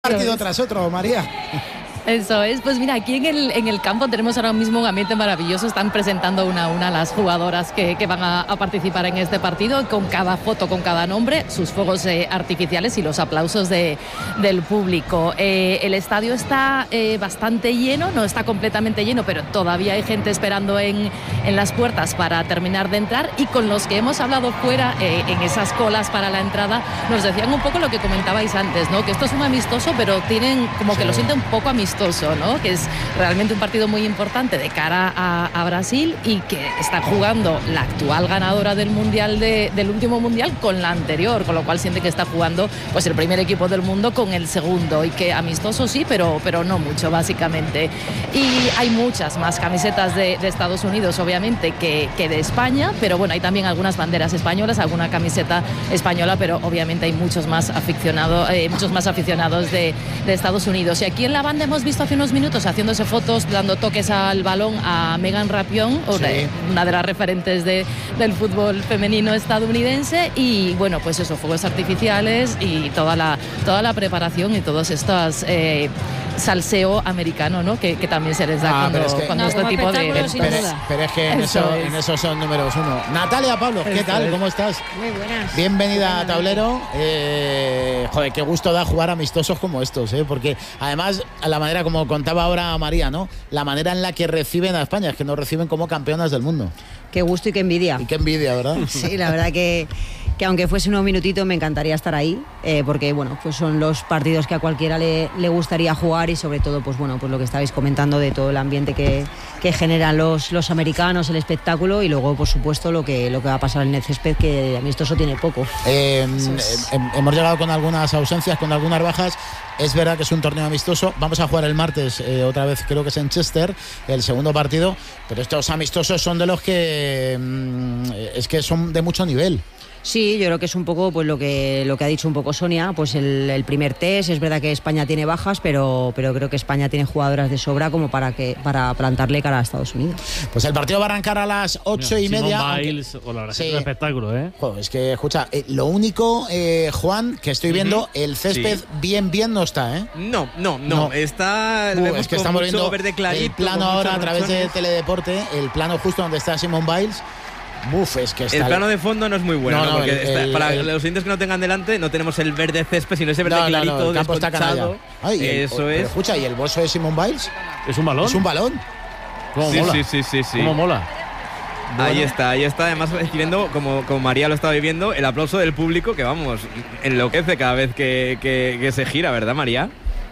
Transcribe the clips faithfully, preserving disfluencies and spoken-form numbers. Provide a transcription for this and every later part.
Partido tras otro, María. Eso es, pues mira, aquí en el, en el campo tenemos ahora mismo un ambiente maravilloso. Están presentando una a una las jugadoras que, que van a, a participar en este partido, con cada foto, con cada nombre, sus fuegos eh, artificiales y los aplausos de, del público. Eh, el estadio está eh, bastante lleno, no está completamente lleno, pero todavía hay gente esperando en, en las puertas para terminar de entrar, y con los que hemos hablado fuera, eh, en esas colas para la entrada, nos decían un poco lo que comentabais antes, ¿no? Que esto es un amistoso, pero tienen como que sí. Lo sienten un poco amistoso, ¿no? Que es realmente un partido muy importante de cara a, a Brasil, y que está jugando la actual ganadora del mundial de, del último mundial con la anterior, con lo cual siente que está jugando pues el primer equipo del mundo con el segundo, y que amistoso sí, pero, pero no mucho, básicamente. Y hay muchas más camisetas de, de Estados Unidos, obviamente, que, que de España, pero bueno, hay también algunas banderas españolas, alguna camiseta española, pero obviamente hay muchos más aficionados, eh, muchos más aficionados de, de Estados Unidos. Y aquí en la banda hemos visto hace unos minutos haciéndose fotos, dando toques al balón a Megan Rapinoe, sí. una de las referentes de, del fútbol femenino estadounidense, y bueno, pues eso, fuegos artificiales y toda la, toda la preparación y todos estos eh, salseo americano, ¿no? Que, que también se les da ah, cuando, es que, cuando no, este tipo de... Pero, pero, pero es que en eso, eso, es. en eso son números uno. Natalia, Pablo, ¿qué eso tal? Es. ¿Cómo estás? Muy buenas. Bienvenida a Tablero. Eh, joder, qué gusto da jugar amistosos como estos, ¿eh? Porque además, a la manera, como contaba ahora María, ¿no? La manera en la que reciben a España, es que nos reciben como campeonas del mundo. Qué gusto y qué envidia. Y qué envidia, ¿verdad? Sí, la verdad que, que aunque fuese unos minutitos me encantaría estar ahí, eh, porque bueno, pues son los partidos que a cualquiera le, le gustaría jugar, y sobre todo, pues bueno, pues lo que estabais comentando de todo el ambiente que, que generan los, los americanos, el espectáculo, y luego, por supuesto, lo que, lo que va a pasar en el césped, que amistoso tiene poco. Eh, es... Hemos llegado con algunas ausencias, con algunas bajas. Es verdad que es un torneo amistoso. Vamos a jugar el martes, eh, otra vez creo que es en Chester, el segundo partido. Pero estos amistosos son de los que mmm, es que son de mucho nivel. Sí, yo creo que es un poco pues lo que lo que ha dicho un poco Sonia, pues el, el primer test. Es verdad que España tiene bajas, pero, pero creo que España tiene jugadoras de sobra como para que para plantarle cara a Estados Unidos. Pues el partido va a arrancar a las ocho y media. Simone Biles, aunque... o la verdad sí. Es un espectáculo, ¿eh? Joder, es que, escucha, eh, lo único, eh, Juan, que estoy viendo, uh-huh. el césped sí. bien, bien no está, ¿eh? No, no, no, no. está... Uh, es que estamos viendo verde clarito, el plano ahora a través de Teledeporte, el plano justo donde está Simone Biles. Buf, es que está el plano de fondo no es muy bueno, no, ¿no? Porque el, está, el, para el, los oyentes que no tengan delante, no tenemos el verde césped, sino ese verde no, clarito, no, no, el campo está canalla. Ay, eso el, es. Escucha, ¿y el bolso de Simone Biles? ¿Es un balón? Es un balón. ¿Cómo sí, mola? sí, sí, sí, sí. ¿Cómo mola? Bueno. Ahí está, ahí está. Además, viendo, como, como María lo estaba viviendo, el aplauso del público, que vamos, enloquece cada vez que, que, que se gira, ¿verdad, María?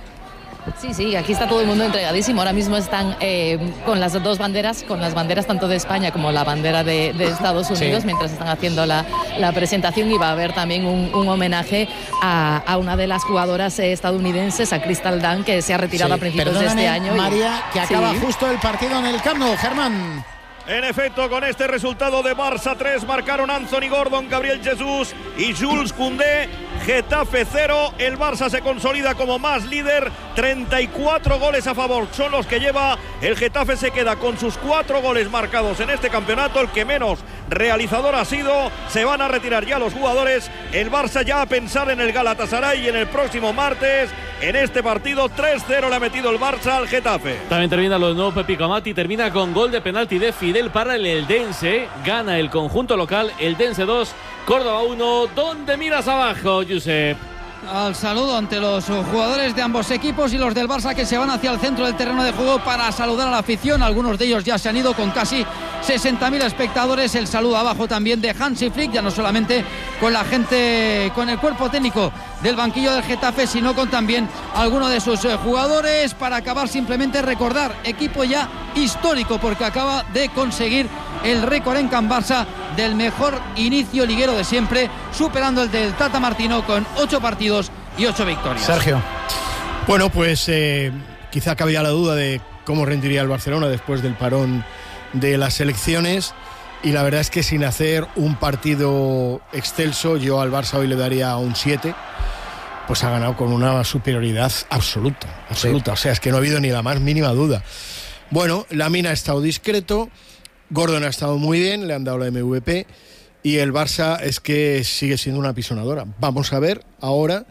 Sí, sí, aquí está todo el mundo entregadísimo. Ahora mismo están eh, con las dos banderas, con las banderas tanto de España como la bandera de, de Estados Unidos, sí. mientras están haciendo la, la presentación, y va a haber también un, un homenaje a, a una de las jugadoras eh, estadounidenses, a Crystal Dunn, que se ha retirado sí. a principios Perdóname, de este año. María, y... que acaba sí. justo el partido en el Camp Nou, Germán. En efecto, con este resultado de Barça tres, marcaron Anthony Gordon, Gabriel Jesús y Jules Koundé. Getafe cero, el Barça se consolida como más líder, treinta y cuatro goles a favor son los que lleva. El Getafe se queda con sus cuatro goles marcados en este campeonato, el que menos realizador ha sido. Se van a retirar ya los jugadores, el Barça ya a pensar en el Galatasaray y en el próximo martes. En este partido tres cero le ha metido el Barça al Getafe. También termina lo de nuevo Pepi Camati, termina con gol de penalti de Fidel para el Eldense. Gana el conjunto local, Eldense dos, Córdoba uno. ¿Dónde miras abajo, Josep? Al saludo ante los jugadores de ambos equipos y los del Barça, que se van hacia el centro del terreno de juego para saludar a la afición. Algunos de ellos ya se han ido con casi sesenta mil espectadores. El saludo abajo también de Hansi Flick, ya no solamente con la gente, con el cuerpo técnico del banquillo del Getafe, sino con también algunos de sus jugadores. Para acabar, simplemente recordar, equipo ya histórico, porque acaba de conseguir el récord en Can Barça del mejor inicio liguero de siempre, superando el del Tata Martino con ocho partidos y ocho victorias. Sergio. Bueno, pues eh, quizá cabía la duda de cómo rendiría el Barcelona después del parón de las elecciones, y la verdad es que sin hacer un partido excelso, yo al Barça hoy le daría un siete. Pues ha ganado con una superioridad absoluta, absoluta. Sí. O sea, es que no ha habido ni la más mínima duda. Bueno, Lamine ha estado discreto, Gordon ha estado muy bien, le han dado la M V P, y el Barça es que sigue siendo una apisonadora. Vamos a ver ahora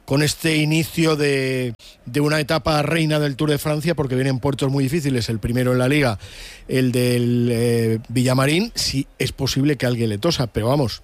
con este inicio de, de una etapa reina del Tour de Francia, porque vienen puertos muy difíciles, el primero en la Liga, el del eh, Villamarín, si es posible que alguien le tosa, pero vamos,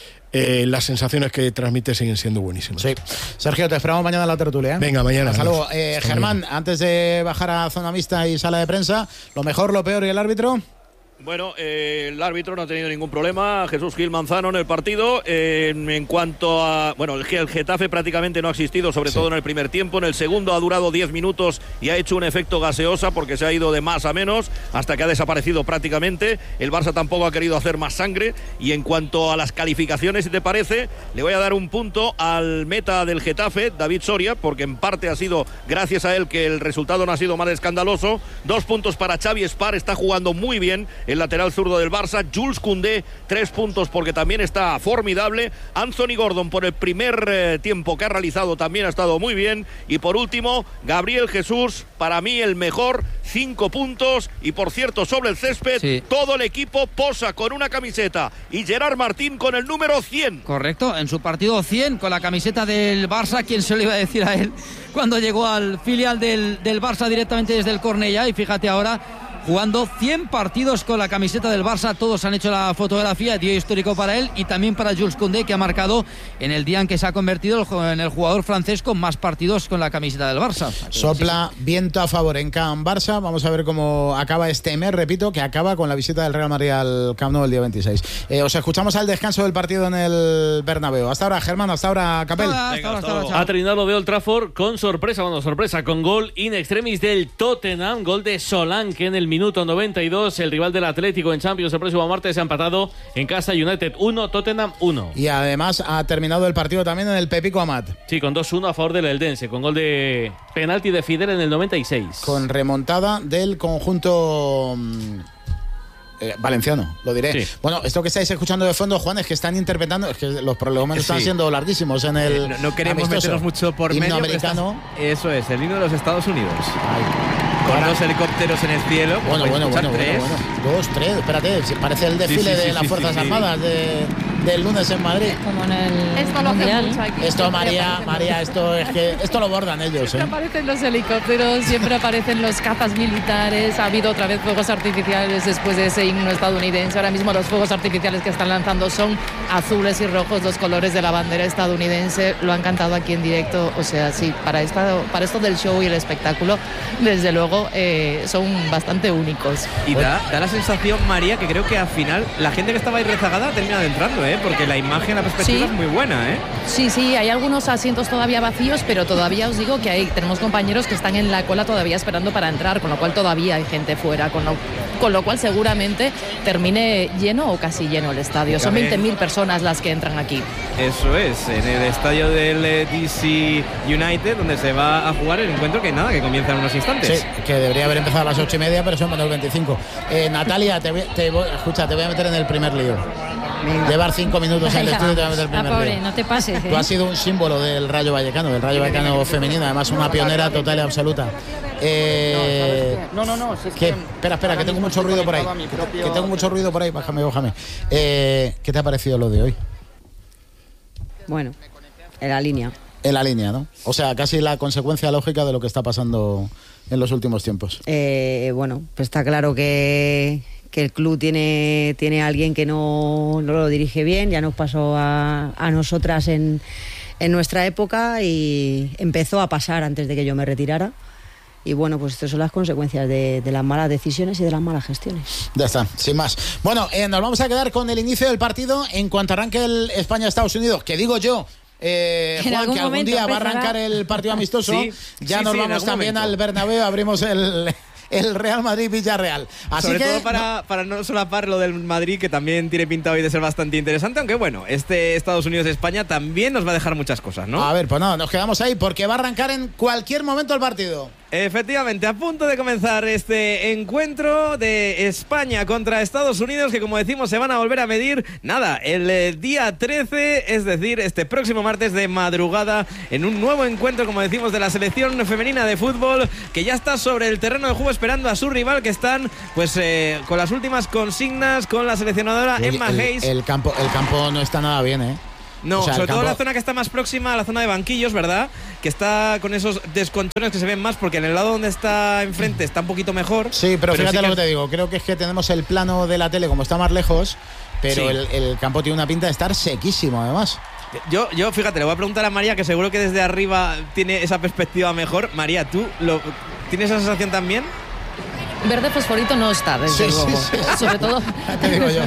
eh, las sensaciones que transmite siguen siendo buenísimas. Sí. Sergio, te esperamos mañana en la tertulia, ¿eh? Venga, mañana. Hasta luego. Eh, Hasta Germán, mañana. Antes de bajar a zona mixta y sala de prensa, lo mejor, lo peor y el árbitro. Bueno, eh, el árbitro no ha tenido ningún problema, Jesús Gil Manzano en el partido. Eh, en cuanto a... Bueno, el, el Getafe prácticamente no ha existido, sobre sí. todo en el primer tiempo. En el segundo ha durado diez minutos y ha hecho un efecto gaseosa porque se ha ido de más a menos hasta que ha desaparecido prácticamente. El Barça tampoco ha querido hacer más sangre. Y en cuanto a las calificaciones, si te parece, le voy a dar un punto al meta del Getafe, David Soria, porque en parte ha sido gracias a él que el resultado no ha sido más escandaloso. Dos puntos para Xavi Espar, está jugando muy bien el lateral zurdo del Barça. Jules Koundé, tres puntos porque también está formidable. Anthony Gordon, por el primer eh, tiempo que ha realizado, también ha estado muy bien. Y por último, Gabriel Jesús, para mí el mejor, cinco puntos. Y por cierto, sobre el césped, sí. todo el equipo posa con una camiseta y Gerard Martín con el número cien. Correcto, en su partido cien con la camiseta del Barça. ¿Quién se lo iba a decir a él cuando llegó al filial del, del Barça directamente desde el Cornellà? Y fíjate ahora, jugando cien partidos con la camiseta del Barça, todos han hecho la fotografía, día histórico para él y también para Jules Koundé, que ha marcado en el día en que se ha convertido en el jugador francés con más partidos con la camiseta del Barça. Sopla sí. viento a favor en Can Barça. Vamos a ver cómo acaba este mes, repito, que acaba con la visita del Real Madrid al Camp Nou el día veintiséis. Eh, os escuchamos al descanso del partido en el Bernabéu. Hasta ahora, Germán, hasta ahora, Capel. Hasta, hasta, Venga, hasta, hasta ahora, ha terminado de Old Trafford con sorpresa, bueno, sorpresa, con gol in extremis del Tottenham, gol de Solanke en el minuto noventa y dos, el rival del Atlético en Champions el próximo martes. Se ha empatado en casa, United uno, Tottenham uno. Y además ha terminado el partido también en el Pepico Amat. Sí, con dos uno a favor del Eldense, con gol de penalti de Fidel en el noventa y seis. Con remontada del conjunto eh, valenciano, lo diré. Sí. Bueno, esto que estáis escuchando de fondo, Juan, es que están interpretando, es que los problemas sí. están siendo larguísimos en el No, no queremos amistoso. meternos mucho por himno medio. Americano. Estás, eso es, el himno de los Estados Unidos. Ay. Con Ahora, dos helicópteros en el cielo. Bueno, bueno, bueno, tres. bueno, bueno. Dos, tres, espérate, parece el desfile sí, sí, sí, de las sí, Fuerzas sí, sí. Armadas de, del lunes en Madrid. Como en el esto lo mundial. mucho aquí. Esto, María, María, esto es que esto lo bordan ellos. Siempre ¿eh? aparecen los helicópteros, siempre aparecen los cazas militares. Ha habido otra vez fuegos artificiales después de ese himno estadounidense. Ahora mismo los fuegos artificiales que están lanzando son azules y rojos, los colores de la bandera estadounidense. Lo han cantado aquí en directo. O sea, sí, para, esta, para esto del show y el espectáculo, desde luego, eh, son bastante únicos. Y da, da la sensación, María, que creo que al final la gente que estaba ahí rezagada ha terminado entrando, ¿eh? Porque la imagen, la perspectiva sí. es muy buena, ¿eh? Sí, sí, hay algunos asientos todavía vacíos, pero todavía os digo que hay, tenemos compañeros que están en la cola todavía esperando para entrar, con lo cual todavía hay gente fuera, con lo, con lo cual seguramente termine lleno o casi lleno el estadio. Son veinte mil personas las que entran aquí. Eso es, en el estadio del D C United, donde se va a jugar el encuentro que nada, que comienza en unos instantes. Sí, que debería haber empezado a las ocho y media, pero son menos veinticinco. Eh, Natalia, te voy, te voy, escucha, te voy a meter en el primer lío. Venga. Llevar cinco minutos en el estudio y te voy a meter el primer ah, pobre, lío. No te pases, ¿eh? Tú has sido un símbolo del Rayo Vallecano, del Rayo Vallecano femenino, además una pionera total y absoluta. Eh, no, no, no. Si es que, que espera, espera, que tengo mucho ruido por ahí. Propio... Que tengo mucho ruido por ahí, bájame, bájame. Eh, ¿Qué te ha parecido lo de hoy? Bueno, en la línea. En la línea, ¿no? O sea, casi la consecuencia lógica de lo que está pasando en los últimos tiempos. Eh, bueno, pues está claro que, que el club tiene, tiene a alguien que no, no lo dirige bien. Ya nos pasó a, a nosotras en, en nuestra época y empezó a pasar antes de que yo me retirara. Y bueno, pues estas son las consecuencias de, de las malas decisiones y de las malas gestiones. Ya está, sin más. Bueno, eh, nos vamos a quedar con el inicio del partido en cuanto arranque el España-Estados Unidos, que digo yo, eh, Juan, algún que algún día va a arrancar el partido amistoso. Sí, ya sí, nos sí, vamos también momento. al Bernabéu, abrimos el... el Real Madrid-Villarreal. Así Sobre que, todo para no, para no solapar lo del Madrid, que también tiene pinta hoy de ser bastante interesante, aunque bueno, este Estados Unidos-España también nos va a dejar muchas cosas, ¿no? A ver, pues nada, nos quedamos ahí porque va a arrancar en cualquier momento el partido. Efectivamente, a punto de comenzar este encuentro de España contra Estados Unidos, que como decimos se van a volver a medir, nada, el eh, día trece, es decir, este próximo martes de madrugada, en un nuevo encuentro, como decimos, de la selección femenina de fútbol, que ya está sobre el terreno de juego esperando a su rival, que están pues eh, con las últimas consignas con la seleccionadora Oye, Emma el, Hayes. El campo, el campo no está nada bien, ¿eh? No, o sea, sobre todo campo... la zona que está más próxima a la zona de banquillos, ¿verdad? Que está con esos desconchones que se ven más, porque en el lado donde está enfrente está un poquito mejor. Sí, pero, pero fíjate sí que... lo que te digo. Creo que es que tenemos el plano de la tele como está más lejos, pero sí. el, el campo tiene una pinta de estar sequísimo, además. Yo, yo, fíjate, le voy a preguntar a María, que seguro que desde arriba tiene esa perspectiva mejor. María, ¿tú lo, tienes esa sensación también? Verde fosforito no está, desde sí, luego. Sí, sí. Sobre todo. Te digo yo.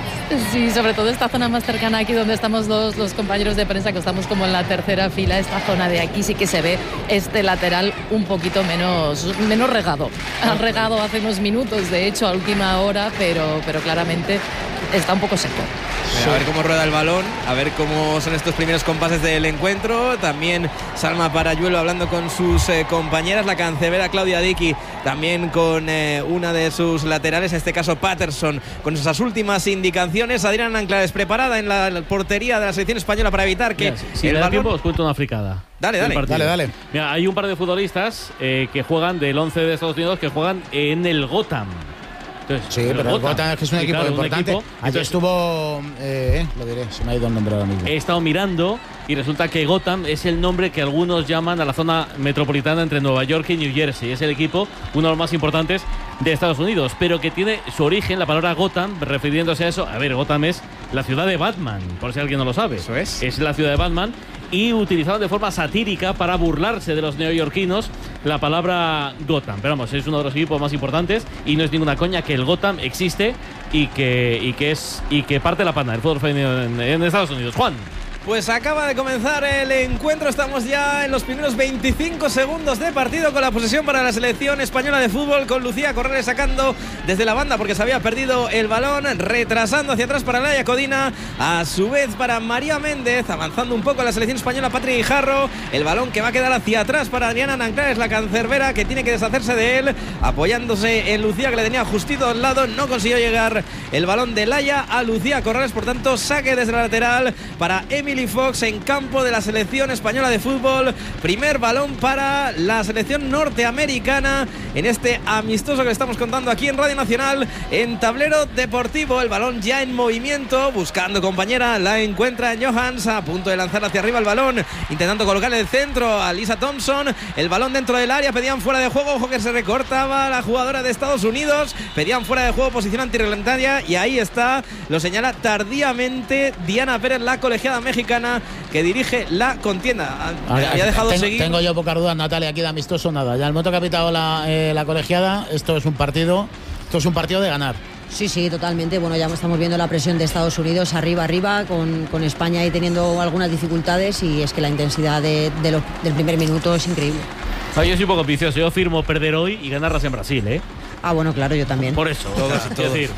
Sí, sobre todo esta zona más cercana aquí donde estamos los, los compañeros de prensa, que estamos como en la tercera fila. Esta zona de aquí sí que se ve este lateral un poquito menos, menos regado. Ha regado hace unos minutos, de hecho, a última hora, pero, pero claramente está un poco seco. Sí. A ver cómo rueda el balón, a ver cómo son estos primeros compases del encuentro. También Salma Parayuelo hablando con sus eh, compañeras, la cancerbera Claudia Dickey también con eh, una de sus laterales, en este caso Patterson, con esas últimas indicaciones. Adriana Anclares preparada en la portería de la selección española para evitar que... Mira, si el me da balón... tiempo os cuento una fricada. Dale, dale. Dale, dale. Mira, hay un par de futbolistas eh, que juegan del once de Estados Unidos, que juegan en el Gotham. Entonces, sí, pero el Gotham es que es un sí, equipo claro, importante. Un equipo. Aquí estuvo, eh, lo diré, se me ha ido el nombre ahora mismo. He estado mirando y resulta que Gotham es el nombre que algunos llaman a la zona metropolitana entre Nueva York y New Jersey. Es el equipo, uno de los más importantes de Estados Unidos, pero que tiene su origen, la palabra Gotham, refiriéndose a eso. A ver, Gotham es la ciudad de Batman, por si alguien no lo sabe. Eso es. Es la ciudad de Batman. Y utilizaban de forma satírica para burlarse de los neoyorquinos la palabra Gotham. Pero vamos, es uno de los equipos más importantes y no es ninguna coña que el Gotham existe y que, y que, es, y que parte la pana del fútbol femenino en, en Estados Unidos. Juan. Pues acaba de comenzar el encuentro, estamos ya en los primeros veinticinco segundos de partido con la posesión para la selección española de fútbol, con Lucía Corrales sacando desde la banda porque se había perdido el balón, retrasando hacia atrás para Laia Codina, a su vez para María Méndez, avanzando un poco la selección española Patri Guijarro, el balón que va a quedar hacia atrás para Adriana Nanclares, la cancerbera, que tiene que deshacerse de él, apoyándose en Lucía, que le tenía justito al lado, no consiguió llegar el balón de Laia a Lucía Corrales, por tanto saque desde la lateral para Emily Fox en campo de la selección española de fútbol. Primer balón para la selección norteamericana en este amistoso que le estamos contando aquí en Radio Nacional, en Tablero Deportivo. El balón ya en movimiento, buscando compañera, la encuentra Johans, a punto de lanzar hacia arriba el balón, intentando colocar el centro a Lisa Thompson. El balón dentro del área, pedían fuera de juego, ojo que se recortaba la jugadora de Estados Unidos, pedían fuera de juego, posición antirreglamentaria, y ahí está, lo señala tardíamente Diana Pérez, la colegiada mexicana que dirige la contienda. Había dejado tengo, seguir. Tengo yo pocas dudas, Natalia, aquí de amistoso nada. Ya el momento que ha pitado la, eh, la colegiada, esto es un partido, esto es un partido de ganar. Sí, sí, totalmente. Bueno, ya estamos viendo la presión de Estados Unidos arriba, arriba, con, con España ahí teniendo algunas dificultades, y es que la intensidad de, de lo, del primer minuto es increíble. O sea, yo soy un poco ambicioso, yo firmo perder hoy y ganarlas en Brasil, ¿eh? Ah, bueno, claro, yo también. Por eso, todos, o sea, todos. decir.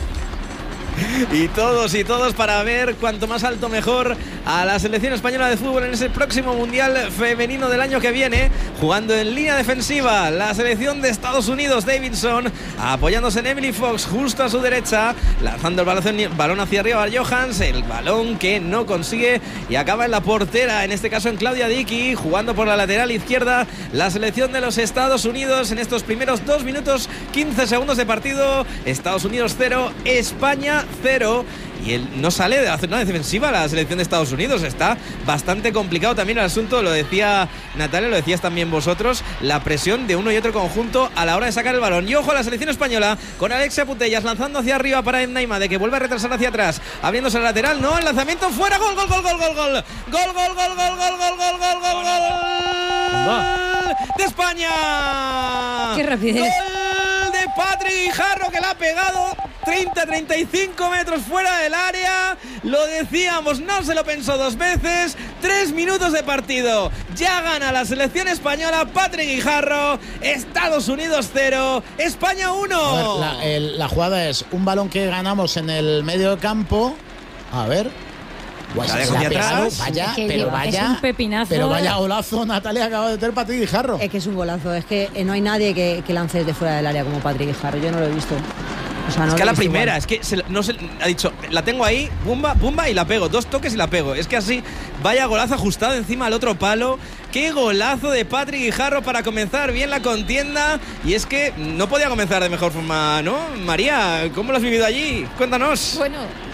Y todos y todos para ver cuanto más alto mejor a la selección española de fútbol en ese próximo Mundial Femenino del año que viene, jugando en línea defensiva la selección de Estados Unidos. Davidson apoyándose en Emily Fox justo a su derecha, lanzando el balón, balón hacia arriba a Johans, el balón que no consigue y acaba en la portera, en este caso en Claudia Dickey, jugando por la lateral izquierda la selección de los Estados Unidos en estos primeros dos minutos quince segundos de partido. Estados Unidos cero, España cero, y él no sale de la zona defensiva la selección de Estados Unidos. Está bastante complicado también el asunto, lo decía Natalia, lo decías también vosotros, la presión de uno y otro conjunto a la hora de sacar el balón. Y ojo a la selección española con Alexia Putellas lanzando hacia arriba para Naima, de que vuelve a retrasar hacia atrás, abriéndose el lateral, no, el lanzamiento fuera, gol, gol, gol, gol, gol, gol, gol, gol, gol, gol, gol, gol, gol, gol, gol, gol, gol de España. ¡Qué rapidez! Gol de Patri Guijarro, que la ha pegado treinta a treinta y cinco metros fuera del área. Lo decíamos, no se lo pensó dos veces. Tres minutos de partido, ya gana la selección española. Patri Guijarro, Estados Unidos cero, España uno. La, el, la jugada es un balón que ganamos en el medio del campo. A ver. Pues Vale, se la ha atrás. pegado, vaya, Es que pero lleva- vaya, es un pepinazo. pero vaya golazo, Natalia, acaba de tener Patri Guijarro. Es que es un golazo, es que no hay nadie que, que lance desde fuera del área como Patri Guijarro, yo no lo he visto. O sea, no Es lo que he a la visto primera, igual. es que se, no se, ha dicho, la tengo ahí, bumba, bumba y la pego. Dos toques y la pego. Es que así, vaya golazo ajustado encima al otro palo. Qué golazo de Patri Guijarro para comenzar bien la contienda. Y es que no podía comenzar de mejor forma, ¿no? María, ¿cómo lo has vivido allí? Cuéntanos. Bueno,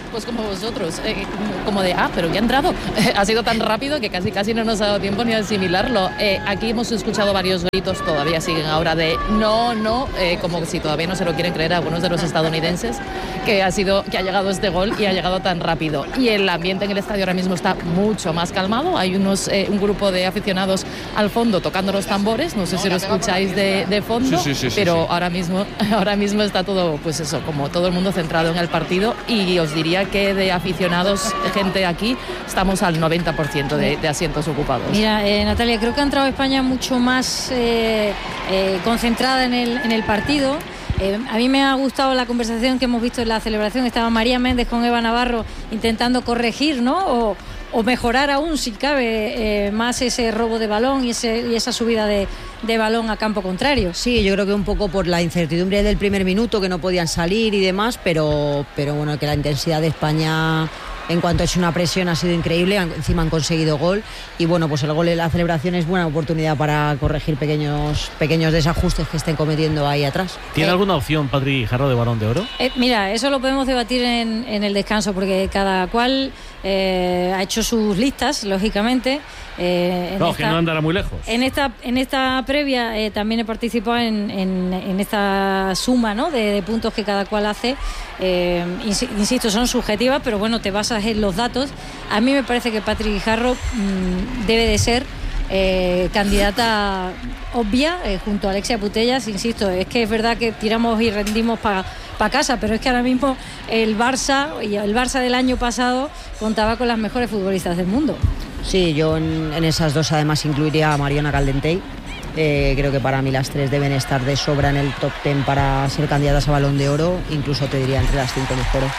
pues como vosotros, eh, como de, ah, pero ya ha entrado. Ha sido tan rápido que casi casi no nos ha dado tiempo ni a asimilarlo. Eh, aquí hemos escuchado varios gritos, todavía siguen ahora de no, no, eh, como si todavía no se lo quieren creer a algunos de los estadounidenses, que ha sido, que ha llegado este gol y ha llegado tan rápido. Y el ambiente en el estadio ahora mismo está mucho más calmado. Hay unos, eh, un grupo de aficionados al fondo tocando los tambores, no sé si lo escucháis de, de fondo, sí, sí, sí, pero sí, sí. ahora mismo, ahora mismo está todo, pues eso, como todo el mundo centrado en el partido, y os diría que de aficionados, gente aquí, estamos al noventa por ciento de, de asientos ocupados. Mira, eh, Natalia, creo que ha entrado España mucho más eh, eh, concentrada en el, en el partido. Eh, a mí me ha gustado la conversación que hemos visto en la celebración. Estaba María Méndez con Eva Navarro intentando corregir, ¿no? O, o mejorar aún, si cabe, eh, más ese robo de balón y, ese, y esa subida de, de balón a campo contrario. Sí, yo creo que un poco por la incertidumbre del primer minuto, que no podían salir y demás, pero, pero bueno, que la intensidad de España, en cuanto ha hecho una presión, ha sido increíble. Encima han conseguido gol y bueno, pues el gol en la celebración es buena oportunidad para corregir pequeños pequeños desajustes que estén cometiendo ahí atrás. ¿Tiene Eh, alguna opción Patri Guijarro de Balón de Oro? Eh, mira, eso lo podemos debatir en, en el descanso, porque cada cual eh, ha hecho sus listas, lógicamente. Eh, en No, esta, que no andará muy lejos. En esta, en esta previa eh, también he participado en, en, en esta suma, ¿no?, de, de puntos que cada cual hace. Eh, ins- insisto, son subjetivas, pero bueno, te basas en los datos. A mí me parece que Patri Guijarro mmm, debe de ser eh, candidata obvia eh, junto a Alexia Putellas. Insisto, es que es verdad que tiramos y rendimos para pa casa, pero es que ahora mismo el Barça y el Barça del año pasado contaba con las mejores futbolistas del mundo. Sí, yo en, en esas dos además incluiría a Mariona Caldentey. Eh, creo que para mí las tres deben estar de sobra en el top ten para ser candidatas a Balón de Oro, incluso te diría entre las cinco mejores.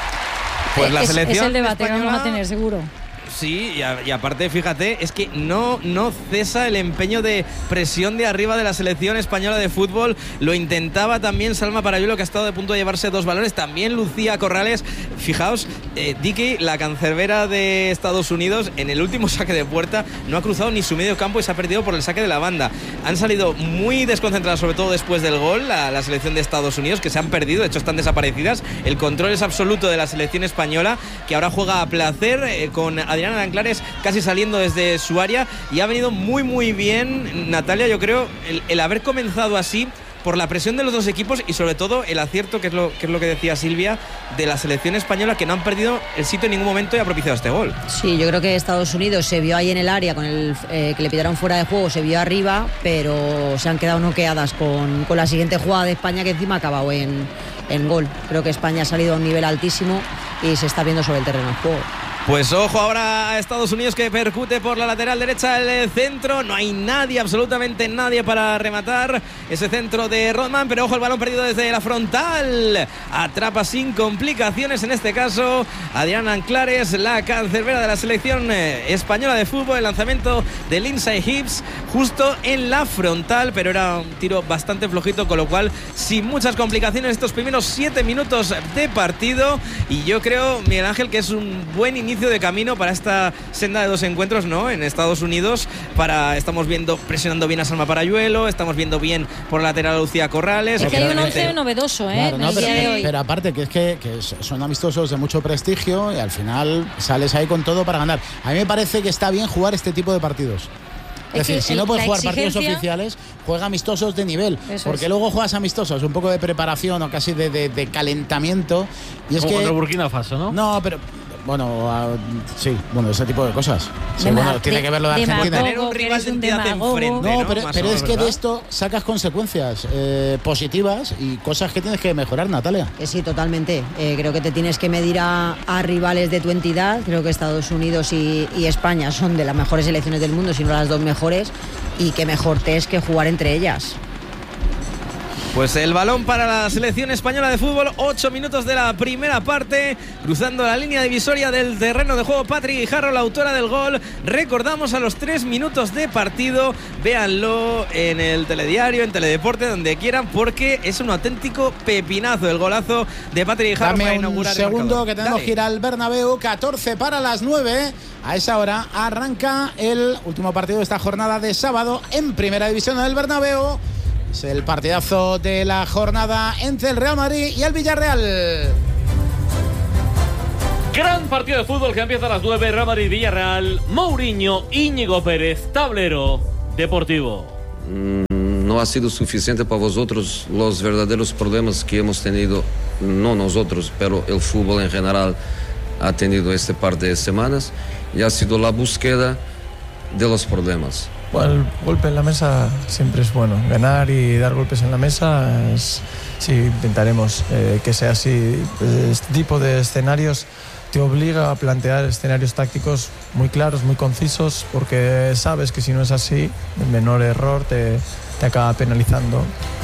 Pues la es, selección es el debate española, que vamos a tener, seguro. Sí, y, a, y aparte, fíjate, es que no, no cesa el empeño de presión de arriba de la selección española de fútbol. Lo intentaba también Salma Parayuelo, que ha estado de punto de llevarse dos balones. También Lucía Corrales. Fijaos, eh, Dickey, la cancerbera de Estados Unidos, en el último saque de puerta no ha cruzado ni su medio campo y se ha perdido por el saque de la banda. Han salido muy desconcentradas, sobre todo después del gol, la, la selección de Estados Unidos, que se han perdido, de hecho están desaparecidas. El control es absoluto de la selección española, que ahora juega a placer eh, con Adriana Anclares casi saliendo desde su área, y ha venido muy muy bien, Natalia, yo creo, el, el haber comenzado así por la presión de los dos equipos y sobre todo el acierto, que es lo que es lo que decía Silvia, de la selección española, que no han perdido el sitio en ningún momento y ha propiciado este gol. Sí, yo creo que Estados Unidos se vio ahí en el área con el eh, que le pidieron fuera de juego, se vio arriba, pero se han quedado noqueadas con, con la siguiente jugada de España, que encima ha acabado en, en gol. Creo que España ha salido a un nivel altísimo y se está viendo sobre el terreno de juego. Pues ojo ahora a Estados Unidos, que percute por la lateral derecha el centro. No hay nadie, absolutamente nadie para rematar ese centro de Rodman, pero ojo el balón perdido desde la frontal. Atrapa sin complicaciones en este caso Adriana Anclares, la cancerbera de la selección española de fútbol. El lanzamiento del inside hips justo en la frontal, pero era un tiro bastante flojito, con lo cual sin muchas complicaciones estos primeros siete minutos de partido. Y yo creo, Miguel Ángel, que es un buen inicio de camino para esta senda de dos encuentros, ¿no?, en Estados Unidos. Para estamos viendo presionando bien a Salma Parayuelo, estamos viendo bien por la lateral a Lucía Corrales. Es que hay un Pero- once novedoso, ¿eh? Claro, en no, el pero, día de hoy. pero aparte que es que, que son amistosos de mucho prestigio y al final sales ahí con todo para ganar. A mí me parece que está bien jugar este tipo de partidos. Es, Es que decir, si el- no puedes la jugar partidos exigencia- oficiales, juega amistosos de nivel. Eso porque es. luego juegas amistosos, un poco de preparación o casi de, de- de calentamiento. Y es Como que contra Burkina Faso, ¿no? no, pero bueno, ah, sí, bueno, ese tipo de cosas. Sí, Dema- bueno, tiene que ver lo de demagogo, Argentina. Tener un que rival eres de un entidad demagogo. enfrente. No, ¿no? pero, Más o pero menos, es que ¿verdad? de esto sacas consecuencias eh, positivas y cosas que tienes que mejorar, Natalia. Eh, sí, totalmente. Eh, creo que te tienes que medir a, a rivales de tu entidad. Creo que Estados Unidos y, y España son de las mejores selecciones del mundo, si no las dos mejores, y qué mejor test que jugar entre ellas. Pues el balón para la selección española de fútbol. Ocho minutos de la primera parte. Cruzando la línea divisoria del terreno de juego, Patri Guijarro, la autora del gol. Recordamos a los tres minutos de partido. Véanlo en el telediario, en Teledeporte, donde quieran, porque es un auténtico pepinazo el golazo de Patri Guijarro para Dame un inaugurar el segundo marcador. que tenemos Dale. que ir al Bernabéu. catorce para las nueve. A esa hora arranca el último partido de esta jornada de sábado en Primera División del Bernabéu. Es el partidazo de la jornada entre el Real Madrid y el Villarreal. Gran partido de fútbol que empieza a las nueve. Real Madrid-Villarreal. Mourinho, Íñigo Pérez, tablero deportivo. No ha sido suficiente para vosotros los verdaderos problemas que hemos tenido, no nosotros, pero el fútbol en general ha tenido este par de semanas, y ha sido la búsqueda de los problemas. Bueno, el golpe en la mesa siempre es bueno. Ganar y dar golpes en la mesa, es, sí, intentaremos eh, que sea así. Este tipo de escenarios te obliga a plantear escenarios tácticos muy claros, muy concisos, porque sabes que si no es así, el menor error te, te acaba penalizando.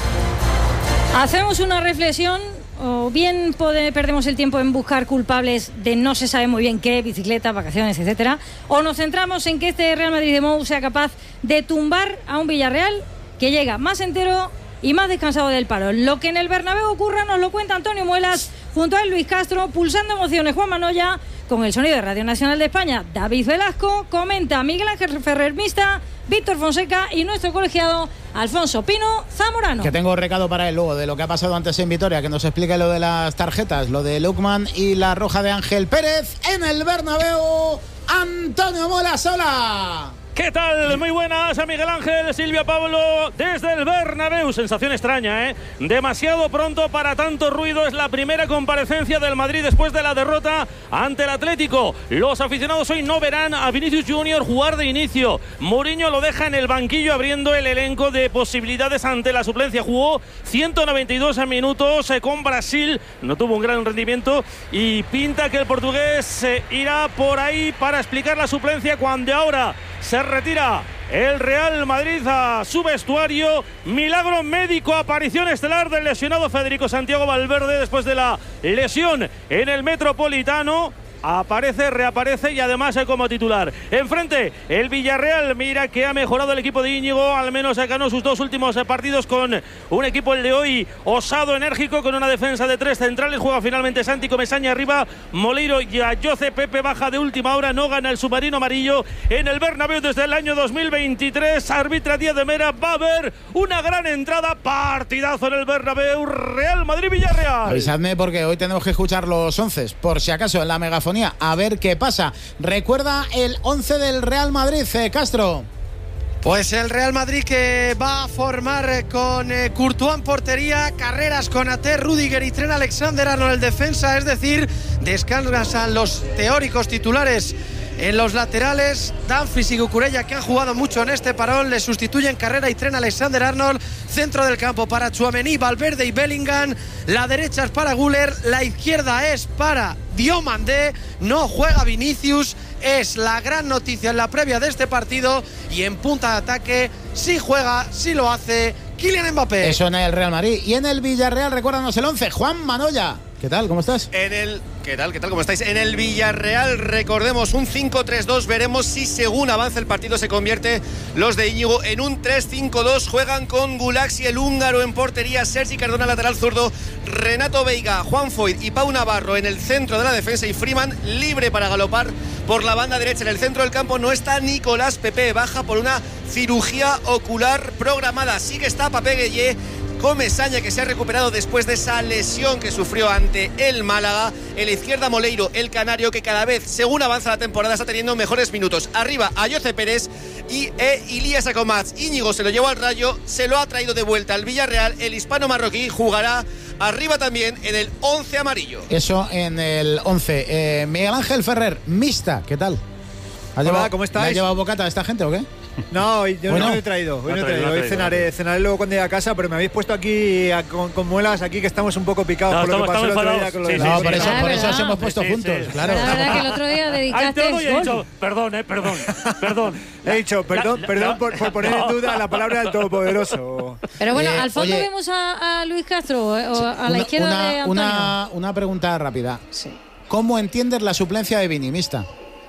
Hacemos una reflexión, o bien pode, perdemos el tiempo en buscar culpables de no se sabe muy bien qué, bicicleta, vacaciones, etcétera, o nos centramos en que este Real Madrid de Mou sea capaz de tumbar a un Villarreal que llega más entero y más descansado del paro. Lo que en el Bernabéu ocurra nos lo cuenta Antonio Muelas, junto a él Luis Castro, pulsando emociones Juan Manoya, con el sonido de Radio Nacional de España David Velasco, comenta Miguel Ángel Ferrer Mista, Víctor Fonseca y nuestro colegiado Alfonso Pino Zamorano. Que tengo recado para él luego de lo que ha pasado antes en Vitoria, que nos explique lo de las tarjetas, lo de Lukman y la roja de Ángel Pérez en el Bernabéu. Antonio Muelas, hola. ¿Qué tal? Muy buenas a Miguel Ángel, Silvia Pablo, desde el Bernabéu. Sensación extraña, ¿eh? Demasiado pronto para tanto ruido. Es la primera comparecencia del Madrid después de la derrota ante el Atlético. Los aficionados hoy no verán a Vinicius Junior jugar de inicio. Mourinho lo deja en el banquillo abriendo el elenco de posibilidades ante la suplencia. Jugó ciento noventa y dos minutos con Brasil. No tuvo un gran rendimiento y pinta que el portugués irá por ahí para explicar la suplencia cuando ahora se retira el Real Madrid a su vestuario. Milagro médico, aparición estelar del lesionado Federico Santiago Valverde después de la lesión en el Metropolitano. Aparece, reaparece y además como titular. Enfrente, el Villarreal, mira que ha mejorado el equipo de Íñigo, al menos ganó sus dos últimos partidos con un equipo, el de hoy, osado, enérgico, con una defensa de tres centrales. Juega finalmente Santi Comesaña arriba, Moleiro y Ayoce. Pepe baja de última hora, no gana el submarino amarillo en el Bernabéu desde el año dos mil veintitrés. Arbitra Díaz de Mera, va a haber una gran entrada, partidazo en el Bernabéu, Real Madrid-Villarreal. Avisadme porque hoy tenemos que escuchar los once, por si acaso en la megafonía. A ver qué pasa. Recuerda el once del Real Madrid, eh, Castro. Pues el Real Madrid que va a formar con eh, Courtois en portería, Carreras, Konaté, Rüdiger y Trent Alexander-Arnold en defensa, es decir, descansan los teóricos titulares en los laterales. Dumfries y Cucurella, que han jugado mucho en este parón, le sustituyen Carrera y Trent Alexander-Arnold. Centro del campo para Tchouaméni, Valverde y Bellingham. La derecha es para Güler, la izquierda es para Diomandé. No juega Vinicius, es la gran noticia en la previa de este partido. Y en punta de ataque sí juega, sí lo hace Kylian Mbappé. Eso en el Real Madrid. Y en el Villarreal, recuérdanos el once, Juan Manoya. ¿Qué tal? ¿Cómo estás? En el ¿Qué tal? ¿Qué tal? ¿Cómo estáis? En el Villarreal, recordemos, un cinco tres dos. Veremos si según avance el partido se convierte los de Íñigo en un tres cinco dos. Juegan con Gulaxi, el húngaro, en portería, Sergi Cardona, lateral zurdo, Renato Veiga, Juan Foyth y Pau Navarro en el centro de la defensa y Freeman libre para galopar por la banda derecha. En el centro del campo no está Nicolás Pepe, baja por una cirugía ocular programada. Sí que está Pape Gueye. Comesaña, que se ha recuperado después de esa lesión que sufrió ante el Málaga. En la izquierda, Moleiro, el canario, que cada vez, según avanza la temporada, está teniendo mejores minutos. Arriba, Ayoce Pérez y e, Ilías Acomaz. Íñigo se lo llevó al Rayo, se lo ha traído de vuelta al Villarreal. El hispano marroquí jugará arriba también en el once amarillo. Eso en el once. Eh, Miguel Ángel Ferrer, Mista, ¿qué tal? Hola, llevado, ¿cómo estáis? ¿Le ha llevado bocata a esta gente o qué? No, yo bueno, no lo he traído. Hoy, no no traído, hoy cenaré, cenaré luego cuando llegue a casa, pero me habéis puesto aquí a, con, con muelas aquí que estamos un poco picados no, por lo que pasó el otro día con los sí, sí, No, sí, por, eso, por eso os hemos puesto sí, juntos, sí, claro. La verdad que el otro día dedicaste Ay, he dicho, perdón, eh, perdón, perdón. He dicho, perdón, la, perdón la, por, por poner no. en duda la palabra del Todopoderoso. Pero bueno, eh, al fondo oye, vemos a, a Luis Castro, o a la una, izquierda una, de Antonio. Una, una pregunta rápida. Sí. ¿Cómo entiendes la suplencia de Vini, Mista?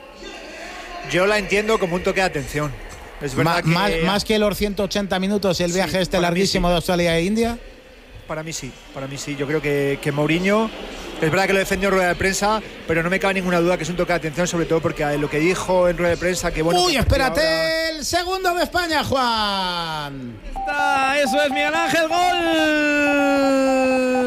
Yo la entiendo como un toque de atención. Es verdad Ma, que más, más que los ciento ochenta minutos y el viaje sí, este larguísimo sí. de Australia e India. Para mí sí, para mí sí. Yo creo que, que Mourinho, es verdad que lo defendió en rueda de prensa, pero no me cabe ninguna duda que es un toque de atención, sobre todo porque lo que dijo en rueda de prensa, que bueno... ¡Uy, que espérate! Ahora... El segundo de España, Juan. Está, eso es Miguel Ángel, gol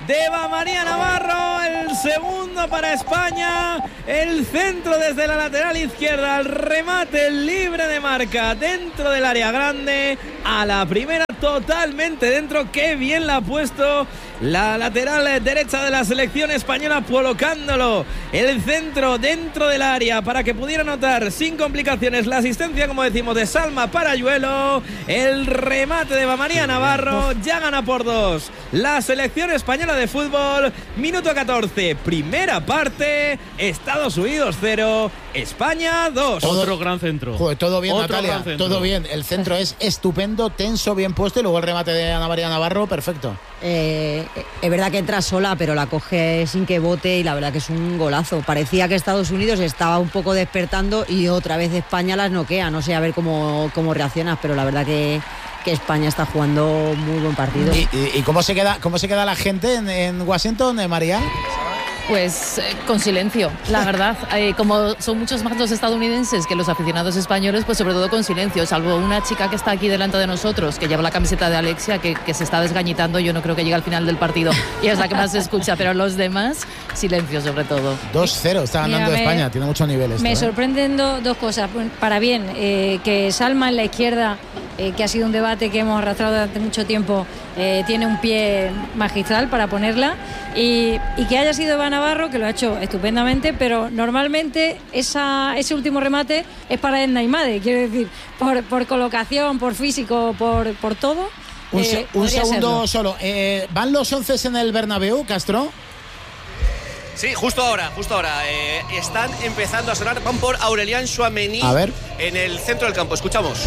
de Eva María Navarro, el segundo para España, el centro desde la lateral izquierda, el remate libre de marca dentro del área grande, a la primera totalmente dentro. Qué bien la ha puesto la lateral derecha de la selección española, colocándolo el centro dentro del área para que pudiera anotar sin complicaciones. La asistencia, como decimos, de Salma Parayuelo, el remate de Eva María Navarro. Ya gana por dos la selección española de fútbol. Minuto catorce, primera parte, Estados Unidos cero, España dos. Otro gran centro. Joder, todo bien, Otro Natalia, todo bien. El centro es estupendo, tenso, bien puesto, y luego el remate de Ana María Navarro, perfecto. Eh, es verdad que entra sola, pero la coge sin que bote, y la verdad que es un golazo. Parecía que Estados Unidos estaba un poco despertando y otra vez España las noquea. No sé a ver cómo, cómo reaccionas, pero la verdad que, que España está jugando muy buen partido. ¿Y, y, y cómo se queda cómo se queda la gente en, en Washington, eh, María? Pues eh, con silencio, la verdad. Eh, como son muchos más los estadounidenses que los aficionados españoles, pues sobre todo con silencio, salvo una chica que está aquí delante de nosotros, que lleva la camiseta de Alexia, que, que se está desgañitando. Yo no creo que llegue al final del partido y es la que más se escucha, pero los demás, silencio sobre todo. dos cero, está ganando Mira, me- España, tiene muchos niveles. Me ¿eh? sorprenden do- dos cosas. Para bien, eh, que Salma en la izquierda, eh, que ha sido un debate que hemos arrastrado durante mucho tiempo, eh, tiene un pie magistral para ponerla, y, y que haya sido Eva Navarro, que lo ha hecho estupendamente, pero normalmente esa, ese último remate es para Edna Imade, quiero decir, por, por colocación, por físico, por, por todo. Un, eh, se- un podría segundo serlo. solo. Eh, ¿Van los once en el Bernabéu, Castro? Sí, justo ahora, justo ahora. Eh, están empezando a sonar. Van por Aurelian Chouameni A ver. en el centro del campo. Escuchamos.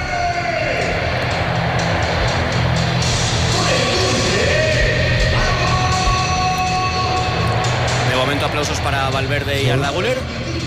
De momento, aplausos para Valverde y Arda Güler.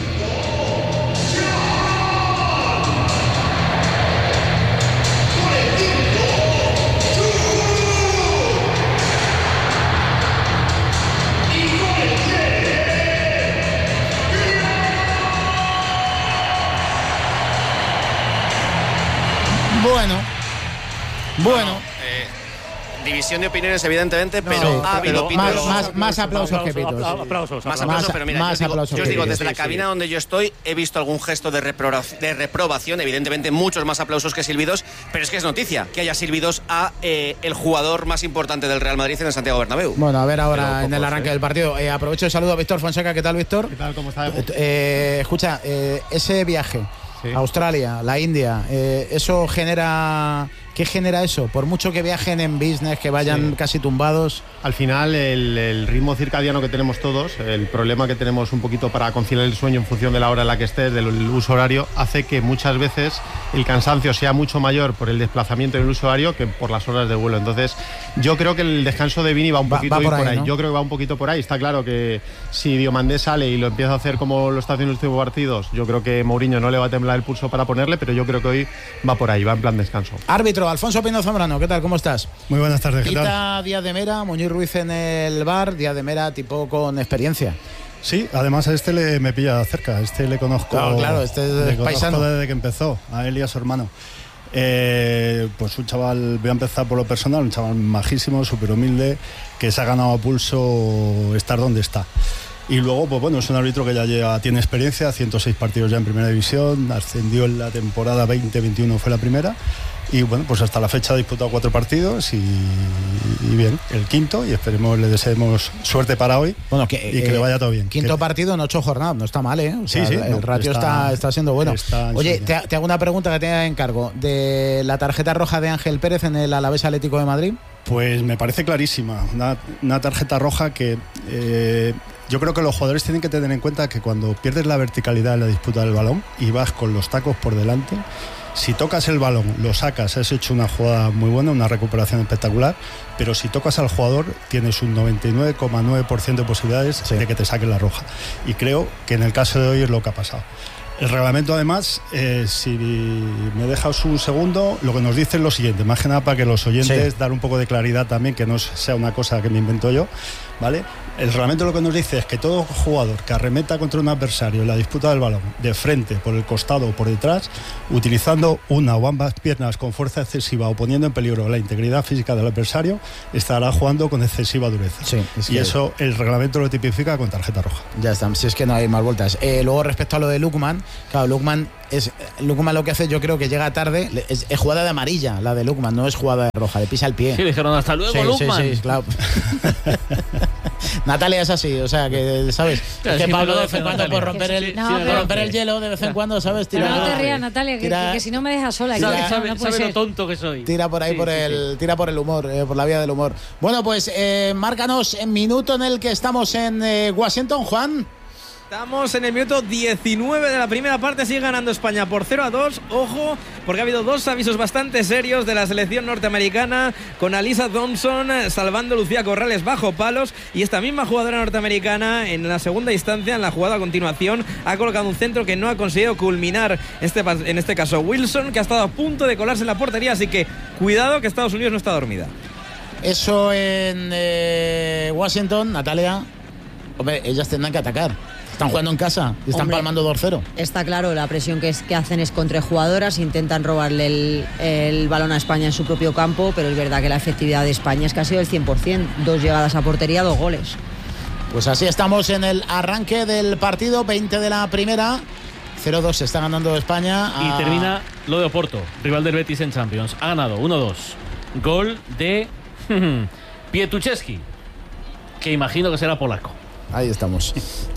Bueno. Bueno. Eh, división de opiniones, evidentemente, pero Sí, ha habido pero más, pitos. más, más aplausos que pitos. Aplausos, Más Más- aplausos, pero mira, más yo os digo, aplausos yo os que digo, pitos. desde la Sí, cabina sí. donde yo estoy, he visto algún gesto de, repro- de reprobación, evidentemente muchos más aplausos que silbidos, pero es que es noticia que haya silbidos a eh, el jugador más importante del Real Madrid en el Santiago Bernabéu. Bueno, a ver ahora Pero en el pocos, arranque ¿eh? del partido. Eh, aprovecho el saludo a Víctor Fonseca. ¿Qué tal, Víctor? ¿Qué tal? ¿Cómo está? Eh, eh, escucha, eh, ese viaje a Australia, la India, eh, eso genera... ¿Qué genera eso? Por mucho que viajen en business, que vayan Sí. casi tumbados. Al final, el, el ritmo circadiano que tenemos todos, el problema que tenemos un poquito para conciliar el sueño en función de la hora en la que estés, del uso horario, hace que muchas veces el cansancio sea mucho mayor por el desplazamiento en el uso horario que por las horas de vuelo. Entonces, yo creo que el descanso de Vini va un Va- poquito va por por ahí, ahí. ¿no? Yo creo que va un poquito por ahí. Está claro que si Diomandé sale y lo empieza a hacer como lo está haciendo en los últimos partidos, yo creo que Mourinho no le va a temblar el pulso para ponerle, pero yo creo que hoy va por ahí, va en plan descanso. Árbitro, Alfonso Pino Zambrano, ¿qué tal? ¿Cómo estás? Muy buenas tardes, ¿qué tal? Pita Díaz de Mera, Muñiz Ruiz en el bar, Díaz de Mera tipo con experiencia. Sí, además a este le, me pilla cerca, a este le conozco, Claro, claro, este es le conozco paisano. desde que empezó, a él y a su hermano. Eh, pues un chaval, voy a empezar por lo personal, un chaval majísimo, súper humilde, que se ha ganado a pulso estar donde está. Y luego, pues bueno, es un árbitro que ya lleva, tiene experiencia, ciento seis partidos ya en primera división, ascendió en la temporada veinte veintiuno, fue la primera. Y bueno, pues hasta la fecha ha disputado cuatro partidos y, y bien, el quinto, y esperemos, le deseemos suerte para hoy Bueno, que, y que eh, le vaya todo bien. Quinto Que- partido en ocho jornadas, no está mal, ¿eh? O sea, Sí, sí, el no, ratio está, está- está siendo bueno. está en Oye, su te, te hago una pregunta que te de encargo. ¿De la tarjeta roja de Ángel Pérez en el Alavés Atlético de Madrid? Pues me parece clarísima, una, una tarjeta roja que eh, yo creo que los jugadores tienen que tener en cuenta que cuando pierdes la verticalidad en la disputa del balón y vas con los tacos por delante, si tocas el balón, lo sacas, has hecho una jugada muy buena, una recuperación espectacular, pero si tocas al jugador tienes un noventa y nueve coma nueve por ciento de posibilidades de que te saquen la roja. Y creo que en el caso de hoy es lo que ha pasado. El reglamento, además, eh, si me dejas un segundo, lo que nos dice es lo siguiente, más que nada para que los oyentes, sí, dar un poco de claridad también, que no sea una cosa que me invento yo, ¿vale? El reglamento lo que nos dice es que todo jugador que arremeta contra un adversario en la disputa del balón, de frente, por el costado o por detrás, utilizando una o ambas piernas con fuerza excesiva o poniendo en peligro la integridad física del adversario, estará jugando con excesiva dureza. Sí, es y que... eso el reglamento lo tipifica con tarjeta roja. Ya está, si es que no hay más vueltas. Eh, luego, respecto a lo de Lukman, claro, Lukman es Lukman lo que hace, yo creo que llega tarde, es, es jugada de amarilla la de Lukman, no es jugada de roja, le pisa el pie. Sí, le dijeron hasta luego, sí, Lukman. Sí, sí, claro. Natalia es así, o sea, que, ¿sabes? Claro, es que sí, Pablo no, de vez en cuando, por romper el, no, por pero, romper el hielo, de vez en cuando, ¿sabes? Tira, pero no te rías, Natalia, que, tira, que, que si no me dejas sola. Sabe, que sabe, no puede sabe ser. lo tonto que soy. Tira por ahí, sí, por sí, el, sí. tira por el humor, eh, por la vía del humor. Bueno, pues eh, márcanos en minuto en el que estamos en eh, Washington, Juan. Estamos en el minuto diecinueve de la primera parte, sigue ganando España por cero a dos. Ojo, porque ha habido dos avisos bastante serios de la selección norteamericana, con Alyssa Thompson salvando a Lucía Corrales bajo palos, y esta misma jugadora norteamericana en la segunda instancia, en la jugada a continuación, ha colocado un centro que no ha conseguido culminar, este, en este caso Wilson, que ha estado a punto de colarse en la portería, así que cuidado que Estados Unidos no está dormida. Eso en eh, Washington, Natalia. Hombre, ellas tendrán que atacar. Están jugando en casa y están Hombre, palmando dos cero. Está claro, la presión que, es, que hacen es contra jugadoras, intentan robarle el, el balón a España en su propio campo, pero es verdad que la efectividad de España es casi del cien por ciento. Dos llegadas a portería, dos goles. Pues así estamos en el arranque del partido, veinte de la primera. cero dos se está ganando España. A... Y termina lo de Oporto, rival del Betis en Champions. Ha ganado uno dos. Gol de Pietuszewski, que imagino que será polaco. Ahí estamos.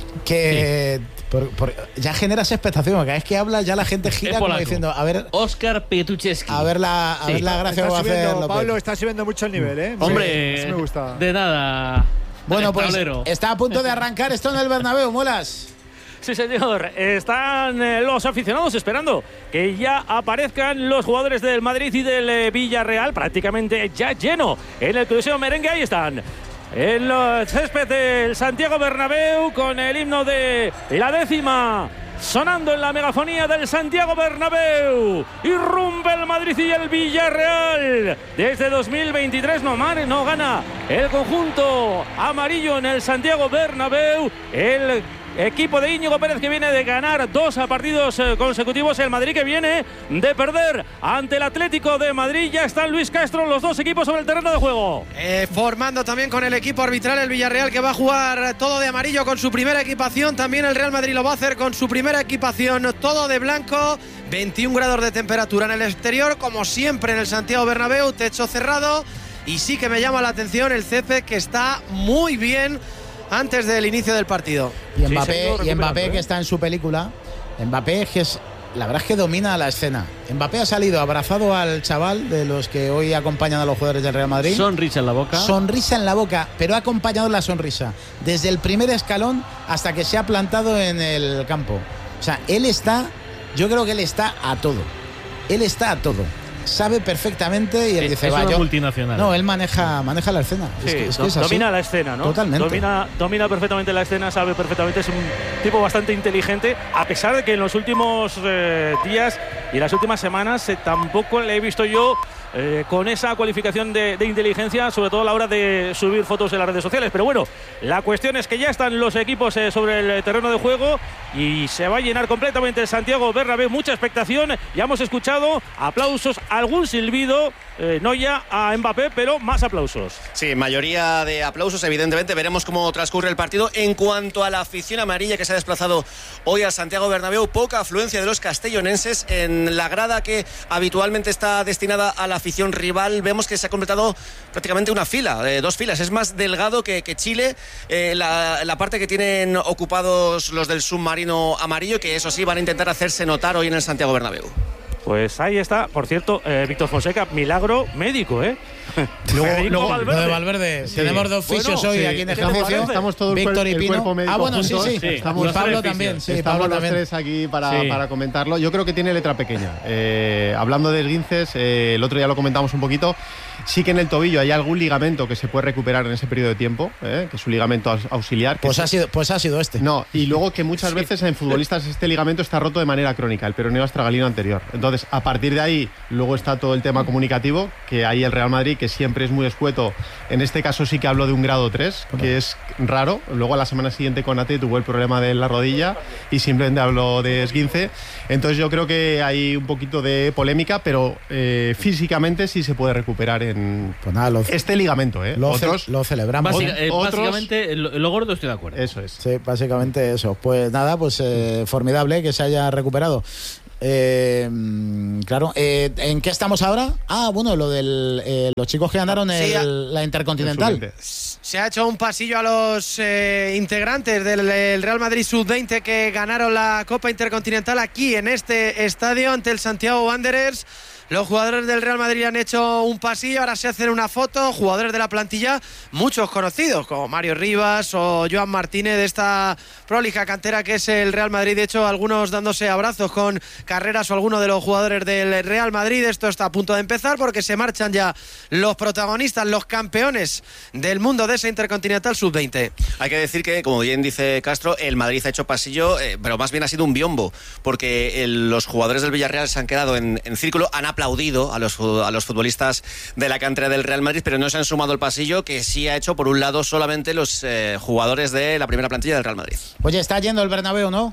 Que sí. por, por, ya generas expectación, cada vez que hablas ya la gente gira como diciendo, a ver, Óscar Pietuszewski. A ver la, a sí. ver la gracia que va a hacer López. Pablo está subiendo mucho el nivel, ¿eh? Hombre, sí, me gusta. De nada. Bueno, pues tablero. Está a punto de arrancar esto en el Bernabéu, Muelas. Sí, señor. Están eh, los aficionados esperando que ya aparezcan los jugadores del Madrid y del eh, Villarreal, prácticamente ya lleno en el Coliseo Merengue. Ahí están. En el césped del Santiago Bernabéu, con el himno de la décima sonando en la megafonía del Santiago Bernabéu. Irrumpe el Madrid y el Villarreal. Desde dos mil veintitrés no, man, no gana el conjunto amarillo en el Santiago Bernabéu. El equipo de Íñigo Pérez, que viene de ganar dos partidos consecutivos. El Madrid, que viene de perder ante el Atlético de Madrid. Ya están Luis Castro, los dos equipos sobre el terreno de juego. Eh, formando también con el equipo arbitral el Villarreal, que va a jugar todo de amarillo con su primera equipación. También el Real Madrid lo va a hacer con su primera equipación, todo de blanco. veintiún grados de temperatura en el exterior, como siempre en el Santiago Bernabéu, techo cerrado. Y sí que me llama la atención el césped, que está muy bien antes del inicio del partido. Y Mbappé, sí, y Mbappé ¿eh? que está en su película. Mbappé, que es, la verdad es que domina la escena. Mbappé ha salido abrazado al chaval de los que hoy acompañan a los jugadores del Real Madrid. Sonrisa en la boca. Sonrisa en la boca, pero ha acompañado la sonrisa desde el primer escalón hasta que se ha plantado en el campo. O sea, él está, yo creo que él está a todo. Él está a todo. Sabe perfectamente y él es, dice, es va, una yo, multinacional. No, él maneja, maneja la escena. Sí, es que, es que do, es así. domina la escena, ¿no? Totalmente. Domina, domina perfectamente la escena, sabe perfectamente, es un tipo bastante inteligente, a pesar de que en los últimos eh, días y las últimas semanas eh, tampoco le he visto yo eh, con esa cualificación de, de inteligencia, sobre todo a la hora de subir fotos en las redes sociales. Pero bueno, la cuestión es que ya están los equipos eh, sobre el terreno de juego y se va a llenar completamente el Santiago Bernabéu. Mucha expectación, ya hemos escuchado aplausos, algún silbido. Eh, no ya a Mbappé, pero más aplausos. Sí, mayoría de aplausos, evidentemente. Veremos cómo transcurre el partido. En cuanto a la afición amarilla que se ha desplazado hoy al Santiago Bernabéu, poca afluencia de los castellonenses en la grada que habitualmente está destinada a la afición rival. Vemos que se ha completado prácticamente una fila, eh, dos filas. Es más delgado que, que Chile, eh, la, la parte que tienen ocupados los del submarino amarillo, que eso sí van a intentar hacerse notar hoy en el Santiago Bernabéu. Pues ahí está, por cierto, eh, Víctor Fonseca, milagro médico, ¿eh? Luego, luego Valverde. lo de Valverde. Sí. Tenemos dos fisios Bueno, hoy sí. aquí en ¿Qué te ejercicio. parece? Estamos todo el Víctor cuer- y el Pino. cuerpo médico Ah, bueno, juntos. sí, sí. Sí, Y estamos Pablo los tres también. fisios. Sí, Estamos Pablo los también. tres aquí para, Sí. para comentarlo. Yo creo que tiene letra pequeña. Eh, hablando de esguinces, eh, el otro día lo comentamos un poquito. Sí que en el tobillo hay algún ligamento que se puede recuperar en ese periodo de tiempo, eh, que es un ligamento aus- auxiliar. Que Pues se- ha sido, pues ha sido este. No, y luego que muchas veces en futbolistas este ligamento está roto de manera crónica, el peroneo astragalino anterior. Entonces, a partir de ahí, luego está todo el tema comunicativo, que ahí el Real Madrid, que siempre es muy escueto, en este caso sí que hablo de un grado tres, que es raro. Luego a la semana siguiente con Ate tuvo el problema de la rodilla y simplemente hablo de esguince. Entonces yo creo que hay un poquito de polémica, pero eh, físicamente sí se puede recuperar en pues nada, lo, este ligamento. ¿eh? Lo, Otros, ce- lo celebramos. Básica- eh, otros- básicamente, lo, lo gordo estoy de acuerdo. Eso es. Sí, básicamente eso. Pues nada, pues eh, formidable que se haya recuperado. Eh, mm, claro, eh, ¿en qué estamos ahora? Ah, bueno, lo de eh, los chicos que ganaron el- Sí, a- la Intercontinental. Se ha hecho un pasillo a los eh, integrantes del el Real Madrid sub veinte que ganaron la Copa Intercontinental aquí en este estadio ante el Santiago Wanderers. Los jugadores del Real Madrid han hecho un pasillo, ahora se hacen una foto. Jugadores de la plantilla, muchos conocidos, como Mario Rivas o Joan Martínez, de esta prolija cantera que es el Real Madrid. De hecho, algunos dándose abrazos con Carreras o alguno de los jugadores del Real Madrid. Esto está a punto de empezar porque se marchan ya los protagonistas, los campeones del mundo de esa Intercontinental sub veinte. Hay que decir que, como bien dice Castro, el Madrid ha hecho pasillo, eh, pero más bien ha sido un biombo, porque el, los jugadores del Villarreal se han quedado en, en círculo, han aplaudido a los, a los futbolistas de la cantera del Real Madrid, pero no se han sumado al pasillo que sí ha hecho, por un lado, solamente los eh, jugadores de la primera plantilla del Real Madrid. Oye, está yendo el Bernabéu, ¿no?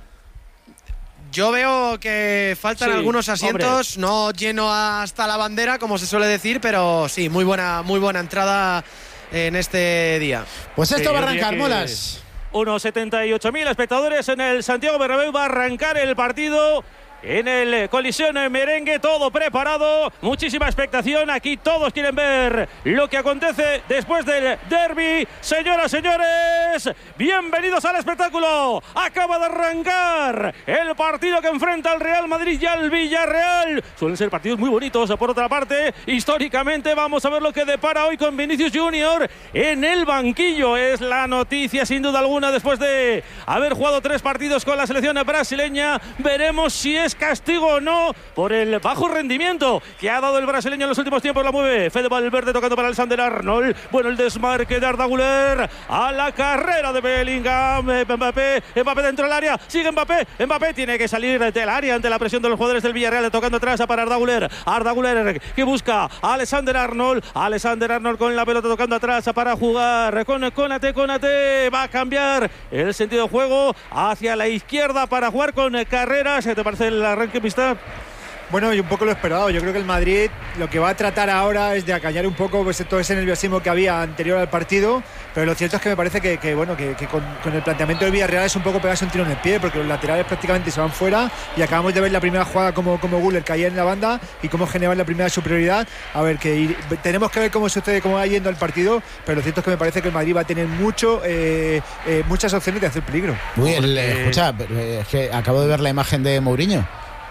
Yo veo que faltan Sí, algunos asientos, hombre. no lleno hasta la bandera, como se suele decir, pero sí, muy buena, muy buena entrada en este día. Pues esto Sí, va a yo diría arrancar, que molas. Unos setenta y ocho mil espectadores en el Santiago Bernabéu. Va a arrancar el partido en el Colisión Merengue, todo preparado, muchísima expectación. Aquí todos quieren ver lo que acontece después del derbi. Señoras, señores, bienvenidos al espectáculo. Acaba de arrancar el partido que enfrenta al Real Madrid y al Villarreal. Suelen ser partidos muy bonitos. Por otra parte, históricamente vamos a ver lo que depara hoy con Vinicius Junior en el banquillo. Es la noticia sin duda alguna después de haber jugado tres partidos con la selección brasileña. Veremos si es castigo o no por el bajo rendimiento que ha dado el brasileño en los últimos tiempos. La mueve Fede Valverde tocando para Alexander Arnold. Bueno, el desmarque de Arda Güler a la carrera de Bellingham. Mbappé, Mbappé dentro del área. Sigue Mbappé. Mbappé tiene que salir del área ante la presión de los jugadores del Villarreal, tocando atrás para Arda Güler. Arda Güler que busca a Alexander Arnold. Alexander Arnold con la pelota tocando atrás para jugar con Konate. Konate va a cambiar el sentido de juego hacia la izquierda para jugar con Carreras. ¿Te parece el arranque, Pista? Bueno, y un poco lo esperado. Yo creo que el Madrid lo que va a tratar ahora es de acallar un poco pues, todo ese nerviosismo que había anterior al partido, pero lo cierto es que me parece que, que bueno que, que con, con el planteamiento del Villarreal es un poco pegarse un tiro en el pie, porque los laterales prácticamente se van fuera y acabamos de ver la primera jugada como, como Güler caía en la banda y cómo generaba la primera superioridad. A ver, que ir, tenemos que ver cómo sucede, cómo va yendo el partido, pero lo cierto es que me parece que el Madrid va a tener mucho eh, eh, muchas opciones de hacer peligro. Uy, el, eh, escucha, eh, es que acabo de ver la imagen de Mourinho.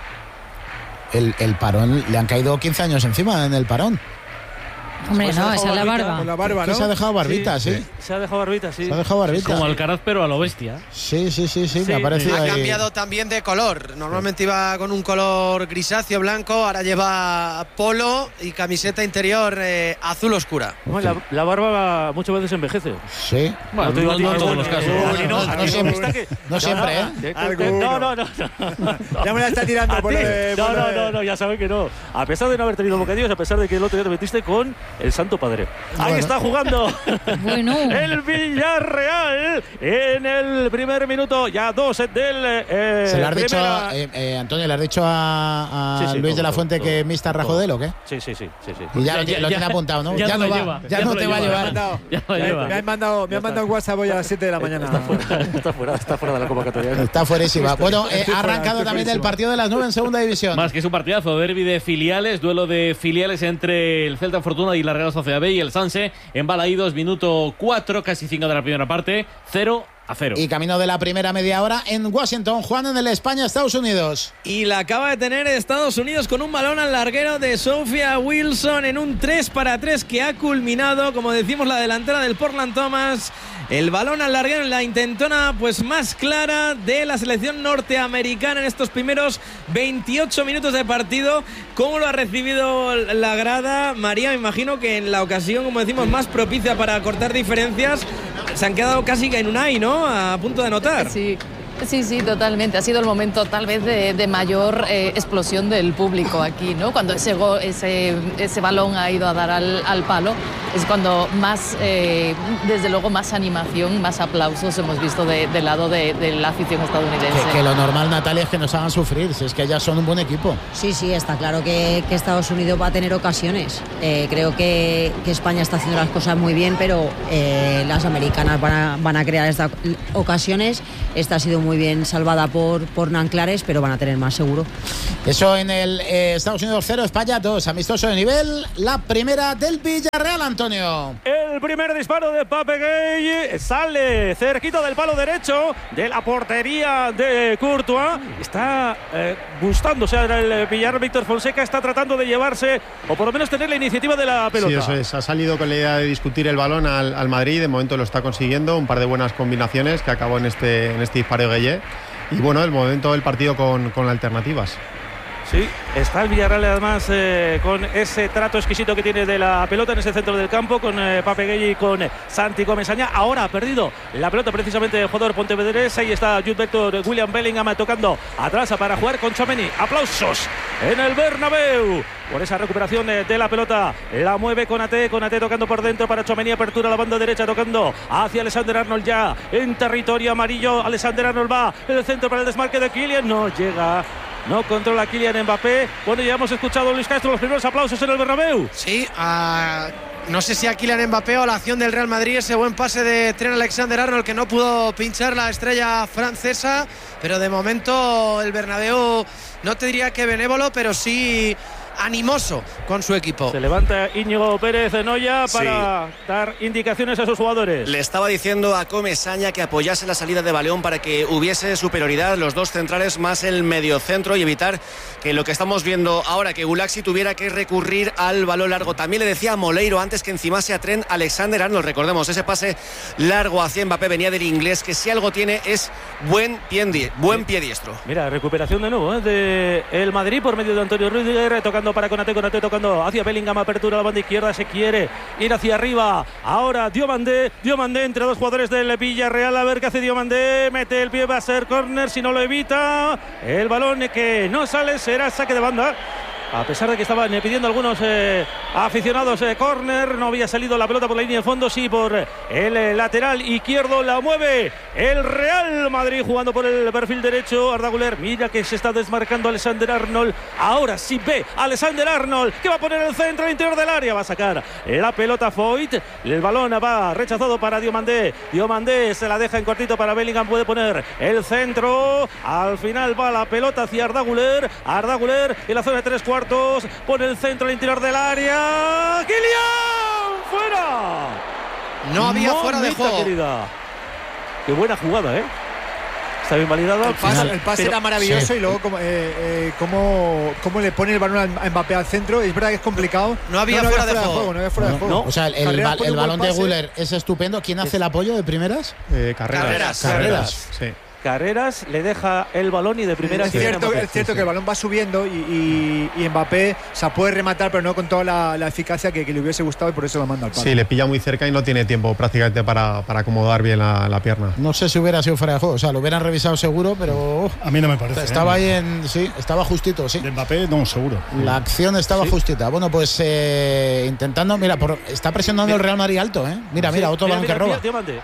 El, el parón, le han caído quince años encima en el parón. Hombre, Pues se ha no, dejado esa es la barbita, barba. Con la barba, Que ¿no? se ha dejado barbita, sí. Sí, se ha dejado barbita, sí. Se ha dejado barbita. Como Alcaraz, pero a lo bestia. Sí, sí, sí, sí, Sí, me ha parecido Ha ahí. cambiado también de color. Normalmente iba con un color grisáceo blanco, ahora lleva polo y camiseta interior eh, azul oscura. Bueno, la, la barba muchas veces envejece. Sí. Bueno, te digo no- a ti, no en todos Raúl, los casos. eh, No, no, no siempre. No siempre, ¿eh? ¿eh? Alguno. No, no, no. no. Ya me la está tirando ¿A por ti? lo de- No, por lo no, de- no, no, ya saben que no. A pesar de no haber tenido bocadillos, a pesar de que el otro día te metiste con el Santo Padre. Ahí Bueno. está jugando Bueno. el Villarreal en el primer minuto, ya dos del eh, ¿Se le has dicho, primera- eh, eh, Antonio, le has dicho a, a Sí, sí, Luis todo, de la todo, Fuente todo, que Mista todo. Rajodel o qué? Sí, sí, sí, sí, sí. Y ya, Ya, lo- ya, lo tiene ya. apuntado, ¿no? Ya Ya no no lo va, lleva, ya ya no no te lo va a lleva. llevar. Ya lo Me, lleva. me han mandado, me han mandado un WhatsApp hoy a las siete de la mañana. Está fuera, está fuera, está fuera de la convocatoria. Está fuerísima. Bueno, eh, estoy ha fuera, arrancado estoy también el fuerísimo. partido de las nueve en segunda división. Más que es un partidazo, derbi de filiales, duelo de filiales entre el Celta Fortuna y la Real Sociedad B y el Sanse en Balaídos, minuto cuatro, casi cinco de la primera parte, cero a cero. Y camino de la primera media hora en Washington, Juan, en el España-Estados Unidos. Y la acaba de tener Estados Unidos con un balón al larguero de Sophia Wilson en un tres para tres que ha culminado, como decimos, la delantera del Portland Thomas. El balón al larguero en la intentona pues más clara de la selección norteamericana en estos primeros veintiocho minutos de partido. ¿Cómo lo ha recibido la grada? María, me imagino que en la ocasión, como decimos, más propicia para cortar diferencias, se han quedado casi en un ay, ¿no? A punto de anotar. Sí. Sí, sí, totalmente. Ha sido el momento tal vez de, de mayor eh, explosión del público aquí, ¿no? Cuando ese, go, ese, ese balón ha ido a dar al, al palo, es cuando más, eh, desde luego, más animación, más aplausos hemos visto de, del lado de, de la afición estadounidense. Que, que lo normal, Natalia, es que nos hagan sufrir, si es que ya son un buen equipo. Sí, sí, está claro que, que Estados Unidos va a tener ocasiones. Eh, creo que, que España está haciendo las cosas muy bien, pero eh, las americanas van a, van a crear estas ocasiones. Esta ha sido muy muy bien salvada por, por Nanclares, pero van a tener más seguro. Eso en el eh, Estados Unidos cero, España dos, amistoso de nivel, la primera del Villarreal, Antonio. El primer disparo de Pape Gueye sale cerquita del palo derecho de la portería de Courtois. Está eh, gustándose el Villarreal. Víctor Fonseca está tratando de llevarse, o por lo menos tener la iniciativa de la pelota. Sí, eso es. Ha salido con la idea de discutir el balón al, al Madrid. De momento lo está consiguiendo. Un par de buenas combinaciones que acabó en este, en este disparo de Gueye. Y bueno, el momento del partido con, con alternativas. Sí, está el Villarreal además eh, con ese trato exquisito que tiene de la pelota en ese centro del campo, con eh, Pape Gueye y con eh, Santi Comesaña. Ahora ha perdido la pelota precisamente el jugador pontevedrés. Ahí está Jude Bellingham, William Bellingham tocando atrás para jugar con Tchouaméni. Aplausos en el Bernabéu por esa recuperación de, de la pelota. La mueve Konaté, Konaté tocando por dentro para Tchouaméni, apertura a la banda derecha, tocando hacia Alexander Arnold ya en territorio amarillo. Alexander Arnold va en el centro para el desmarque de Kylian, no llega. No controla Kylian Mbappé. Bueno, ya hemos escuchado, Luis Castro, los primeros aplausos en el Bernabéu. Sí, uh, no sé si a Kylian Mbappé o a la acción del Real Madrid, ese buen pase de Trent Alexander-Arnold que no pudo pinchar la estrella francesa, pero de momento el Bernabéu no te diría que benévolo, pero sí animoso con su equipo. Se levanta Íñigo Pérez Noya para sí. dar indicaciones a sus jugadores. Le estaba diciendo a Comesaña que apoyase la salida de balón para que hubiese superioridad, los dos centrales más el mediocentro, y evitar que lo que estamos viendo ahora, que Gulaxi tuviera que recurrir al balón largo. También le decía a Moleiro antes que encimase a Trent Alexander-Arnold. Recordemos, ese pase largo hacia Mbappé venía del inglés, que si algo tiene es buen pie, buen pie diestro. Mira, recuperación de nuevo ¿eh? de el Madrid por medio de Antonio Rüdiger, tocando para Konaté, Konaté tocando hacia Bellingham, apertura a la banda izquierda, se quiere ir hacia arriba. Ahora Diomandé, Diomandé entre dos jugadores del Villarreal, a ver qué hace Diomandé, mete el pie, va a ser córner, si no lo evita, el balón que no sale será saque de banda. A pesar de que estaban pidiendo algunos eh, aficionados eh, córner, no había salido la pelota por la línea de fondo, sí por el eh, lateral izquierdo, la mueve el Real Madrid jugando por el perfil derecho. Arda Güler, mira que se está desmarcando Alexander Arnold, ahora sí ve Alexander Arnold, que va a poner el centro al interior del área, va a sacar la pelota Foyt, el balón va rechazado para Diomandé, Diomandé se la deja en cortito para Bellingham, puede poner el centro, al final va la pelota hacia Arda Güler, Arda Güler en la zona de tres cuartos, pone el centro al interior del área. ¡Kylian! ¡Fuera! No había fuera de juego. Querida. Qué buena jugada, ¿eh? Está bien validada. El pase, el pase pero, era maravilloso, sí. Y luego como, eh, eh, cómo, cómo le pone el balón a Mbappé al centro. Es verdad que es complicado. No había, no, no fuera, había de fuera de juego. No había fuera no, de juego. No. O sea, el, el, ba el balón de Güler es estupendo. ¿Quién hace el apoyo de primeras? Eh, carreras. Carreras. Carreras. Sí. Carreras le deja el balón y de primera. Es cierto, es cierto que el balón va subiendo y, y, y Mbappé o sea, puede rematar, pero no con toda la, la eficacia que, que le hubiese gustado, y por eso lo manda al palo. Sí, le pilla muy cerca y no tiene tiempo prácticamente para, para acomodar bien la, la pierna. No sé si hubiera sido fuera de juego, o sea, lo hubieran revisado seguro, pero oh, a mí no me parece. Estaba ¿eh? ahí en, sí, estaba justito, sí. De Mbappé no, seguro. La acción estaba ¿Sí? justita. Bueno, pues eh, intentando, mira, por, está presionando el Real Madrid alto, ¿eh? Mira, mira, otro balón que roba.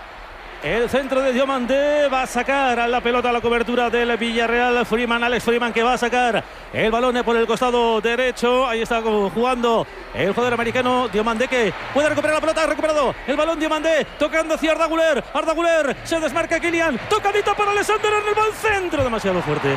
El centro de Diomandé va a sacar a la pelota a la cobertura del Villarreal. Freeman, Alex Freeman, que va a sacar el balón por el costado derecho. Ahí está jugando el jugador americano Diomandé, que puede recuperar la pelota. Ha recuperado el balón Diomandé, tocando hacia Arda Güler. Arda Güler, se desmarca Kylian. Tocadito para Alexander Arnold, va al centro, demasiado fuerte.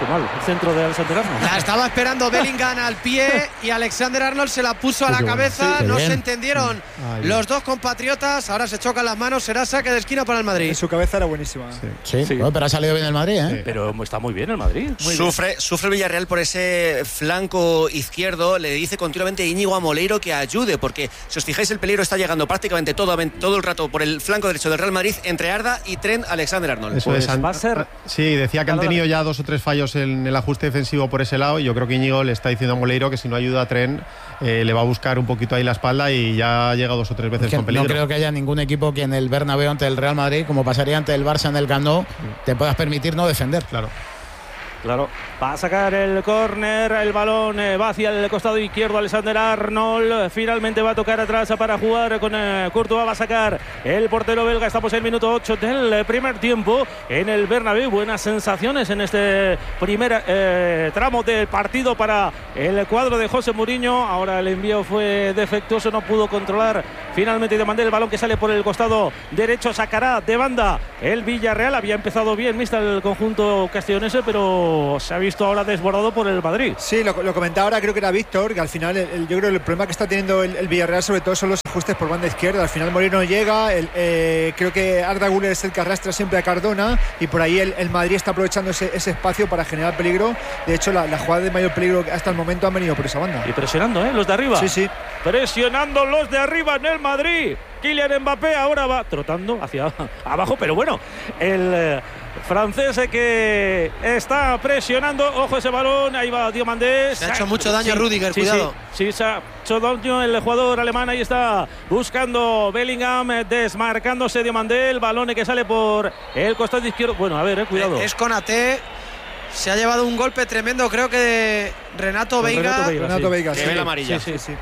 qué mal, el centro de Alexander Arnold. La estaba esperando Bellingham al pie y Alexander Arnold se la puso a la Qué cabeza. bueno. Sí, no bien. se entendieron Ay, los dos compatriotas. Ahora se chocan las manos. Será saque de esquina para el Madrid. En su cabeza era buenísima. Sí, sí. Bueno, pero ha salido bien el Madrid, ¿eh? Sí. Pero está muy bien el Madrid. Muy sufre, bien. sufre el Villarreal por ese flanco izquierdo. Le dice continuamente Íñigo a Moleiro que ayude, porque si os fijáis el peligro está llegando prácticamente todo, todo el rato por el flanco derecho del Real Madrid entre Arda y Trent Alexander-Arnold. Eso pues es, han- va a ser- Sí, decía que han Dale, tenido dale. ya dos o tres fallos en el ajuste defensivo por ese lado y yo creo que Íñigo le está diciendo a Moleiro que si no ayuda a Trent eh, le va a buscar un poquito ahí la espalda y ya ha llegado dos o tres veces Es que con peligro. no creo que haya ningún equipo que en el Bernabéu ante el Real Madrid, como pasaría ante el Barça en el Camp Nou, te puedas permitir no defender. Claro. Claro, va a sacar el córner, el balón eh, va hacia el costado izquierdo Alexander Arnold, finalmente va a tocar atrás para jugar con eh, Courtois, va a sacar el portero belga. Estamos en el minuto ocho del primer tiempo en el Bernabéu. Buenas sensaciones en este primer eh, tramo del partido para el cuadro de José Mourinho. Ahora el envío fue defectuoso, no pudo controlar finalmente de mandar el balón que sale por el costado derecho, sacará de banda el Villarreal. Había empezado bien mixta el conjunto castellonense, pero se ha visto ahora desbordado por el Madrid. Sí, lo, lo comentaba ahora, creo que era Víctor, que al final el, el, yo creo que el problema que está teniendo el, el Villarreal sobre todo son los ajustes por banda izquierda. Al final Moreno no llega, el, eh, creo que Arda Güler es el que arrastra siempre a Cardona y por ahí el, el Madrid está aprovechando ese, ese espacio para generar peligro. De hecho, la, la jugada de mayor peligro hasta el momento han venido por esa banda. Y presionando, ¿eh? Los de arriba. Sí, sí. Presionando los de arriba en el Madrid. Kylian Mbappé ahora va trotando hacia abajo, pero bueno, el eh, francés que está presionando, ojo ese balón, ahí va Diomandé. Se ha hecho mucho daño sí, Rüdiger, sí, cuidado. Sí, sí, se ha hecho daño el jugador alemán, ahí está buscando Bellingham, eh, desmarcándose Diomandé, el balón que sale por el costado izquierdo. Bueno, a ver, eh, cuidado. Es Konaté. Se ha llevado un golpe tremendo, creo que de Renato Con Veiga. Renato Veiga, Renato sí. Veiga, Que sí. ve la amarilla. Sí, sí, sí.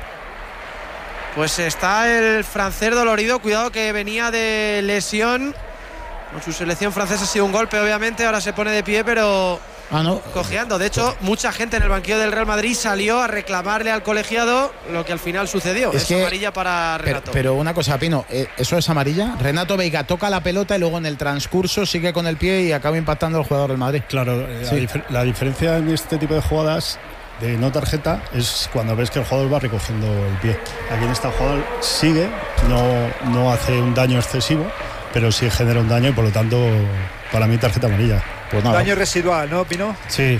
Pues está el francés dolorido. Cuidado que venía de lesión. Con su selección francesa ha sido un golpe, obviamente. Ahora se pone de pie, pero Ah, no. cojeando. De hecho, mucha gente en el banquillo del Real Madrid salió a reclamarle al colegiado lo que al final sucedió. Es Es, que- amarilla para Pero, Renato. pero una cosa, Pino, eh, ¿eso es amarilla? Renato Veiga toca la pelota y luego en el transcurso sigue con el pie y acaba impactando al jugador del Madrid. Claro, eh, Sí. la, dif- la diferencia en este tipo de jugadas de no tarjeta es cuando ves que el jugador va recogiendo el pie. Aquí en esta jugada sigue, no, no hace un daño excesivo, pero sí genera un daño y por lo tanto para mí tarjeta amarilla. Pues nada. Daño residual, ¿no, Pino? Sí,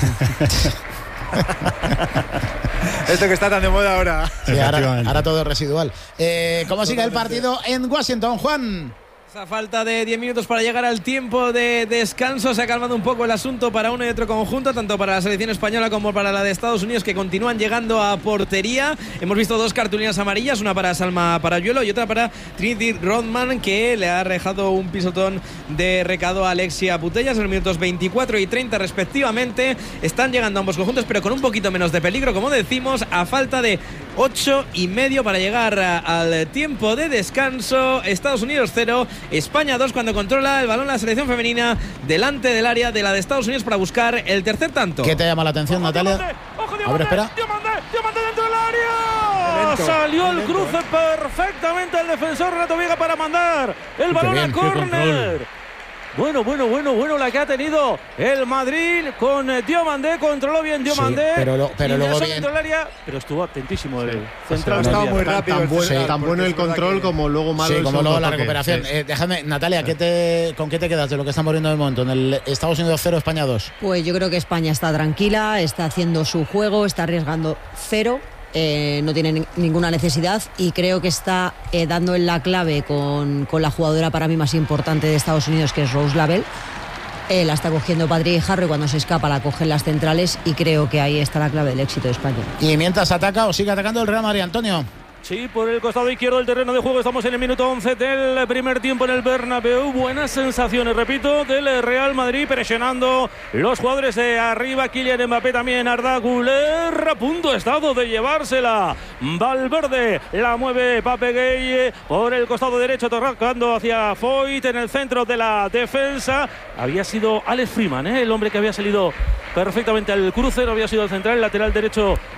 Esto que está tan de moda ahora. Sí, ahora, efectivamente. ahora todo es residual. Eh, ¿Cómo sigue el partido en Washington, Juan? A falta de diez minutos para llegar al tiempo de descanso, se ha calmado un poco el asunto para uno y otro conjunto, tanto para la selección española como para la de Estados Unidos, que continúan llegando a portería. Hemos visto dos cartulinas amarillas, una para Salma Parayuelo y otra para Trinity Rodman, que le ha dejado un pisotón de recado a Alexia Putellas en los minutos veinticuatro y treinta respectivamente. Están llegando ambos conjuntos, pero con un poquito menos de peligro, como decimos, a falta de ocho y medio para llegar a- al tiempo de descanso. Estados Unidos cero, España dos, cuando controla el balón la selección femenina delante del área de la de Estados Unidos para buscar el tercer tanto. ¿Qué te llama la atención, Natalia? ¡Ojo, A ver, espera. Diomandé! ¡Diomandé dentro del área! Lento, Salió el lento, cruce perfectamente el defensor Renato Veiga para mandar el balón bien, a qué córner. Bueno, bueno, bueno, bueno la que ha tenido el Madrid con eh, Diomandé, controló bien Diomandé. Sí, pero lo- pero luego ingresó bien. dentro del área, pero estuvo atentísimo el Pues central. ha estado del muy Villarreal. rápido. Tan, el buen- central, tan porque bueno es el verdad control que- como luego malo Sí, el como segundo luego la toque. recuperación. Sí. Eh, déjame, Natalia, ¿qué te, ¿con qué te quedas de lo que estamos viendo de momento en el Estados Unidos cero, España dos? Pues yo creo que España está tranquila, está haciendo su juego, está arriesgando cero, eh, no tiene ni- ninguna necesidad y creo que está eh, dando en la clave con, con la jugadora para mí más importante de Estados Unidos, que es Rose Lavelle. Eh, la está cogiendo Patrick Harrow y cuando se escapa la cogen las centrales y creo que ahí está la clave del éxito de España. Y mientras ataca o sigue atacando el Real Madrid, Antonio. Sí, por el costado izquierdo del terreno de juego. Estamos en el minuto once del primer tiempo en el Bernabéu. Buenas sensaciones, repito, del Real Madrid presionando los jugadores de arriba. Kylian Mbappé también, Arda Güler a punto estado de llevársela. Valverde la mueve Pape Gueye por el costado derecho, tocando hacia Foyt en el centro de la defensa. Había sido Alex Freeman, ¿eh? El hombre que había salido perfectamente al cruce, no había sido el central, el lateral derecho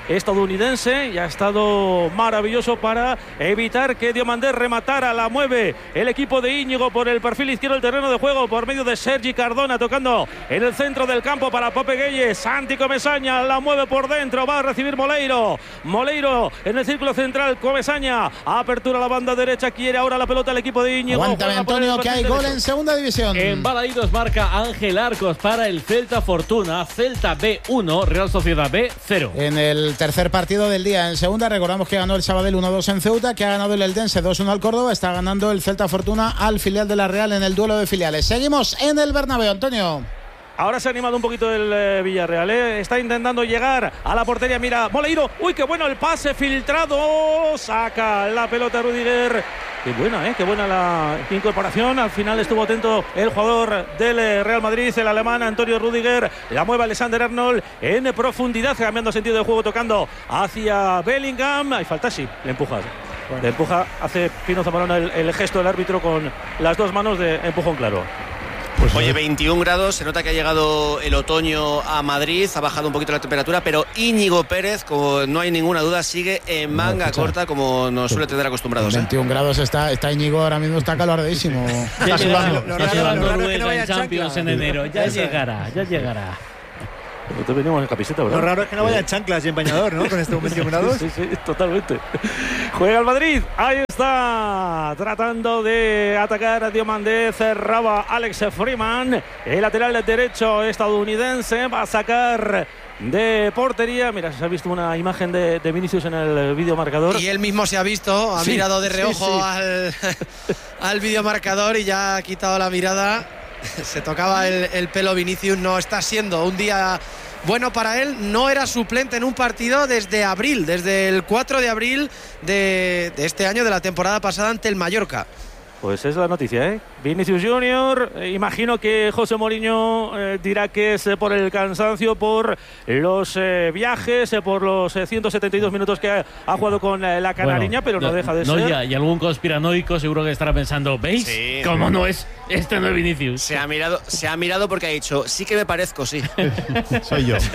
estadounidense y ha estado maravilloso para evitar que Diomandé rematara. La mueve el equipo de Íñigo por el perfil izquierdo del terreno de juego por medio de Sergi Cardona, tocando en el centro del campo para Pope Gueye. Santi Comesaña la mueve por dentro, va a recibir Moleiro. Moleiro en el círculo central, Comesaña apertura la banda derecha, quiere ahora la pelota el equipo de Íñigo. Aguántame, Antonio, que hay gol en segunda división. En Balaídos marca Ángel Arcos para el Celta Fortuna. Celta B uno, Real Sociedad B cero. En el tercer partido del día en segunda, recordamos que ganó el Sabadell uno dos en Ceuta, que ha ganado el Eldense dos uno al Córdoba, está ganando el Celta Fortuna al filial de la Real en el duelo de filiales. Seguimos en el Bernabéu, Antonio. Ahora se ha animado un poquito el eh, Villarreal, ¿eh? Está intentando llegar a la portería, mira, Moleiro, uy, qué bueno el pase filtrado, saca la pelota Rudiger. Qué buena, ¿eh? Qué buena la incorporación. Al final estuvo atento el jugador del Real Madrid, el alemán Antonio Rudiger. La mueve Alexander Arnold en profundidad, cambiando sentido de juego, tocando hacia Bellingham. Hay falta, sí, le empuja. Bueno. Le empuja, hace Pino Zamorano el, el gesto del árbitro con las dos manos de empujón claro. Pues oye, veintiún grados, se nota que ha llegado el otoño a Madrid, ha bajado un poquito la temperatura, pero Íñigo Pérez, como no hay ninguna duda, sigue en manga no, corta como nos suele tener acostumbrados. veintiún ¿eh? grados está, está Íñigo, ahora mismo está calordísimo. Está sudando. Está sudando Noruega en Champions en enero. Ya llegará, ya llegará. Nosotros venimos en camiseta, ¿verdad? Lo raro es que no vaya en chanclas y en bañador, ¿no? Con estos veintiún grados. Sí, sí, sí, totalmente. Juega el Madrid. Ahí está. Tratando de atacar a Diomandé. Cerraba Alex Freeman. El lateral derecho estadounidense va a sacar de portería. Mira, se ha visto una imagen de, de Vinicius en el videomarcador. Y él mismo se ha visto. Ha sí, mirado de reojo sí, sí. al, al videomarcador y ya ha quitado la mirada. Se tocaba el, el pelo Vinicius. No está siendo un día bueno para él. No era suplente en un partido desde abril, desde el cuatro de abril de, de este año, de la temporada pasada, ante el Mallorca. Pues es la noticia, ¿eh? Vinicius Junior, eh, imagino que José Mourinho eh, dirá que es eh, por el cansancio, por los eh, viajes, eh, por los eh, ciento setenta y dos minutos que ha, ha jugado con eh, la canariña, bueno, pero no, no deja de no ser. Ya, y algún conspiranoico seguro que estará pensando, ¿veis? Sí, ¿cómo no es? Este no es Vinicius. Se ha mirado, se ha mirado porque ha dicho, sí que me parezco, sí. Soy yo.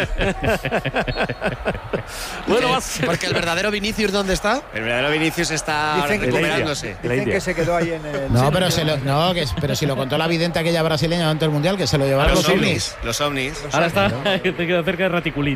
Bueno, porque el verdadero Vinicius, ¿dónde está? El verdadero Vinicius está dicen recuperándose. Que, dicen que se quedó ahí en el... No, pero, se lo, no que, pero si lo contó la vidente aquella brasileña durante el Mundial, que se lo llevaron los, los ovnis. Los ovnis. Ahora está, te queda cerca de Raticulín.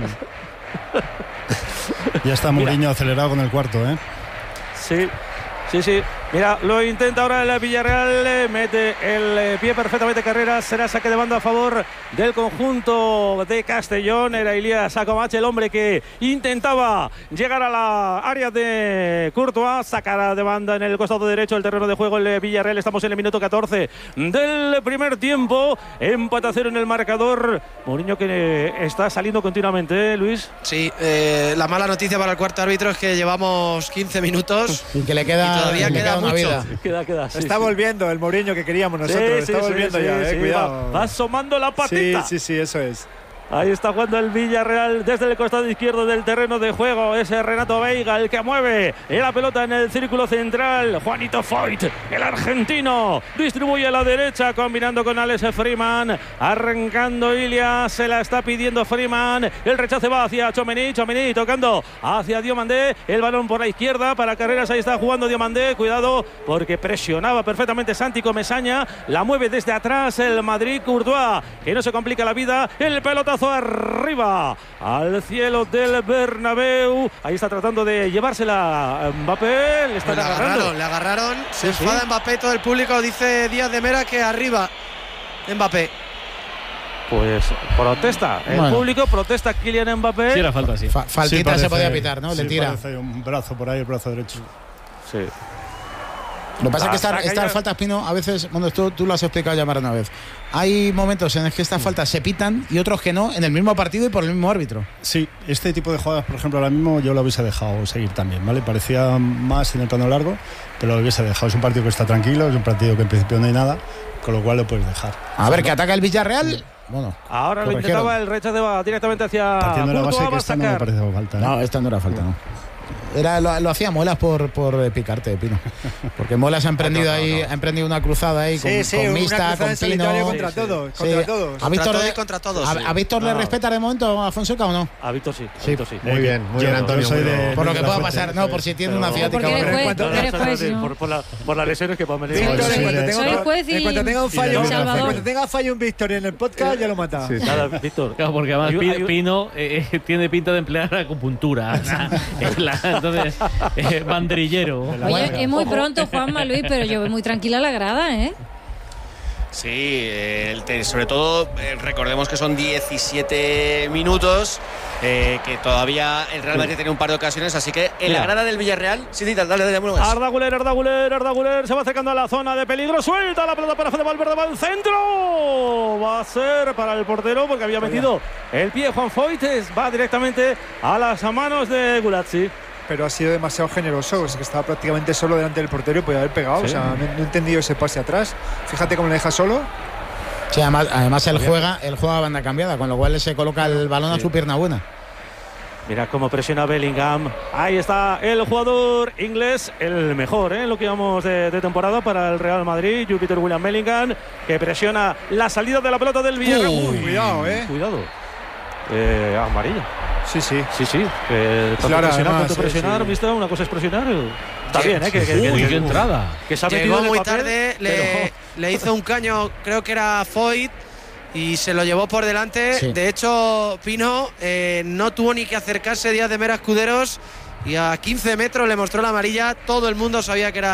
Ya está Mourinho acelerado con el cuarto, ¿eh? Sí, sí, sí. Mira, lo intenta ahora el Villarreal, mete el pie perfectamente Carrera, será saque de banda a favor del conjunto de Castellón. Era Ilías Acomache el hombre que intentaba llegar a la área de Courtois, sacará de banda en el costado derecho del terreno de juego el Villarreal. Estamos en el minuto catorce del primer tiempo, empate a cero en el marcador. Mourinho que está saliendo continuamente, ¿eh, Luis? Sí, eh, la mala noticia para el cuarto árbitro es que llevamos quince minutos y que le queda, y todavía le queda queda una vida. Queda, queda, sí, está sí. volviendo el Mourinho que queríamos nosotros. Sí, está sí, volviendo sí, ya, sí, eh, sí, cuidado. Va, va asomando la patita. Sí, sí, sí, eso es. Ahí está jugando el Villarreal desde el costado izquierdo del terreno de juego. Es Renato Veiga el que mueve la pelota en el círculo central. Juanito Foyt, el argentino, distribuye a la derecha combinando con Alex Freeman. Arrancando Ilias, se la está pidiendo Freeman. El rechace va hacia Tchouaméni. Tchouaméni tocando hacia Diomandé. El balón por la izquierda para Carreras. Ahí está jugando Diomandé. Cuidado porque presionaba perfectamente Santi Comesaña. La mueve desde atrás el Madrid. Courtois, que no se complica la vida. El pelotazo arriba al cielo del Bernabéu. Ahí está tratando de llevársela Mbappé. Le están le agarrando. agarraron, le agarraron. Se sí, enfada sí. Mbappé, todo el público dice Díaz de Mera que arriba Mbappé. Pues protesta el bueno. público, protesta Kylian Mbappé. Sí, era falta, sí. Fa faltita sí, parece, se podía pitar, ¿no? Sí, Le tira. Parece un brazo por ahí, el brazo derecho. Sí. Lo que pasa es que Hasta estas, que estas haya... faltas, Pino, a veces, bueno, tú, tú lo has explicado ya más una vez. Hay momentos en los que estas faltas se pitan y otros que no, en el mismo partido y por el mismo árbitro. Sí, este tipo de jugadas, por ejemplo, ahora mismo yo lo hubiese dejado seguir también, ¿vale? Parecía más en el plano largo, pero lo hubiese dejado. Es un partido que está tranquilo, es un partido que en principio no hay nada, con lo cual lo puedes dejar. A ver, que ataca el Villarreal. Bueno, ahora lo intentaba, el rechace va directamente hacia partiendo de la base Courtois, que va a esta no me sacar. parece falta, ¿eh? No, esta no era falta, no. Era, lo, lo hacía Muelas por, por picarte, Pino. Porque Muelas ha emprendido no, no, ahí, no. ha emprendido una cruzada ahí con, Sí, sí, con una Mista, cruzada con en solitario Pino. contra Sí, todos, sí. contra Sí. todos. ¿A Contra Víctor, todo le, y contra todos, a, sí. a Víctor le No. respeta de momento a Fonseca o no? A Víctor sí. A Sí, Víctor sí. Muy bien, muy bien, Yo- Antonio. yo soy muy de- bien. Por lo que la pueda fuente. pasar, no, por si tiene Pero- una ciática. Porque eres o algo. juez, No, no, eres no, juez, no, ¿no? por, por, la, por las lesiones que Pamela. Víctor, Soy- en cuanto soy tenga- juez y- en cuanto tenga un y fallo, de en Salvador. cuanto tenga fallo un Victoria en el podcast, ya lo mata. Sí, sí. Nada, Víctor. Claro, porque además Hay- Pi- hay- Pino eh, eh, tiene pinta de emplear acupuntura. O sea, es la- entonces, eh, banderillero. Oye, es muy pronto, Juanma, Luis, pero yo veo muy tranquila la grada, ¿eh? Sí, eh, el te- sobre todo eh, recordemos que son diecisiete minutos, eh, que todavía el Real Madrid tiene un par de ocasiones, así que en Mira. la grada del Villarreal, sí, dale, dale, dale, dale, Arda Güler, Arda Güler, Arda Güler se va acercando a la zona de peligro. Suelta la pelota para Fede Valverde, va al centro. Va a ser para el portero porque había metido el pie Juan Foytes. Va directamente a las manos de Gulazzi. Pero ha sido demasiado generoso, es que estaba prácticamente solo delante del portero y podía haber pegado. Sí. O sea, no, no he entendido ese pase atrás. Fíjate cómo le deja solo. Sí, además, además él juega, él juega a banda cambiada, con lo cual se coloca el balón a su pierna buena. Mira cómo presiona Bellingham. Ahí está el jugador inglés, el mejor, ¿eh? Lo que llevamos de, de temporada para el Real Madrid, Jupiter William Bellingham, que presiona la salida de la pelota del Villarreal. Uy, Uy, cuidado, eh. Cuidado. Eh, amarilla. Sí, sí. Sí, sí. Eh, tanto Clara, presionar, además, tanto sí, presionar, sí. ¿viste? Una cosa es presionar. Está bien, ¿eh? Que, que, Uy, que- qué entrada. que se ha metido Llegó en el muy papel, tarde, le, pero- le hizo un caño, creo que era Foyt, y se lo llevó por delante. Sí. De hecho, Pino eh, no tuvo ni que acercarse Díaz de Mera Escuderos y a quince metros le mostró la amarilla. Todo el mundo sabía que era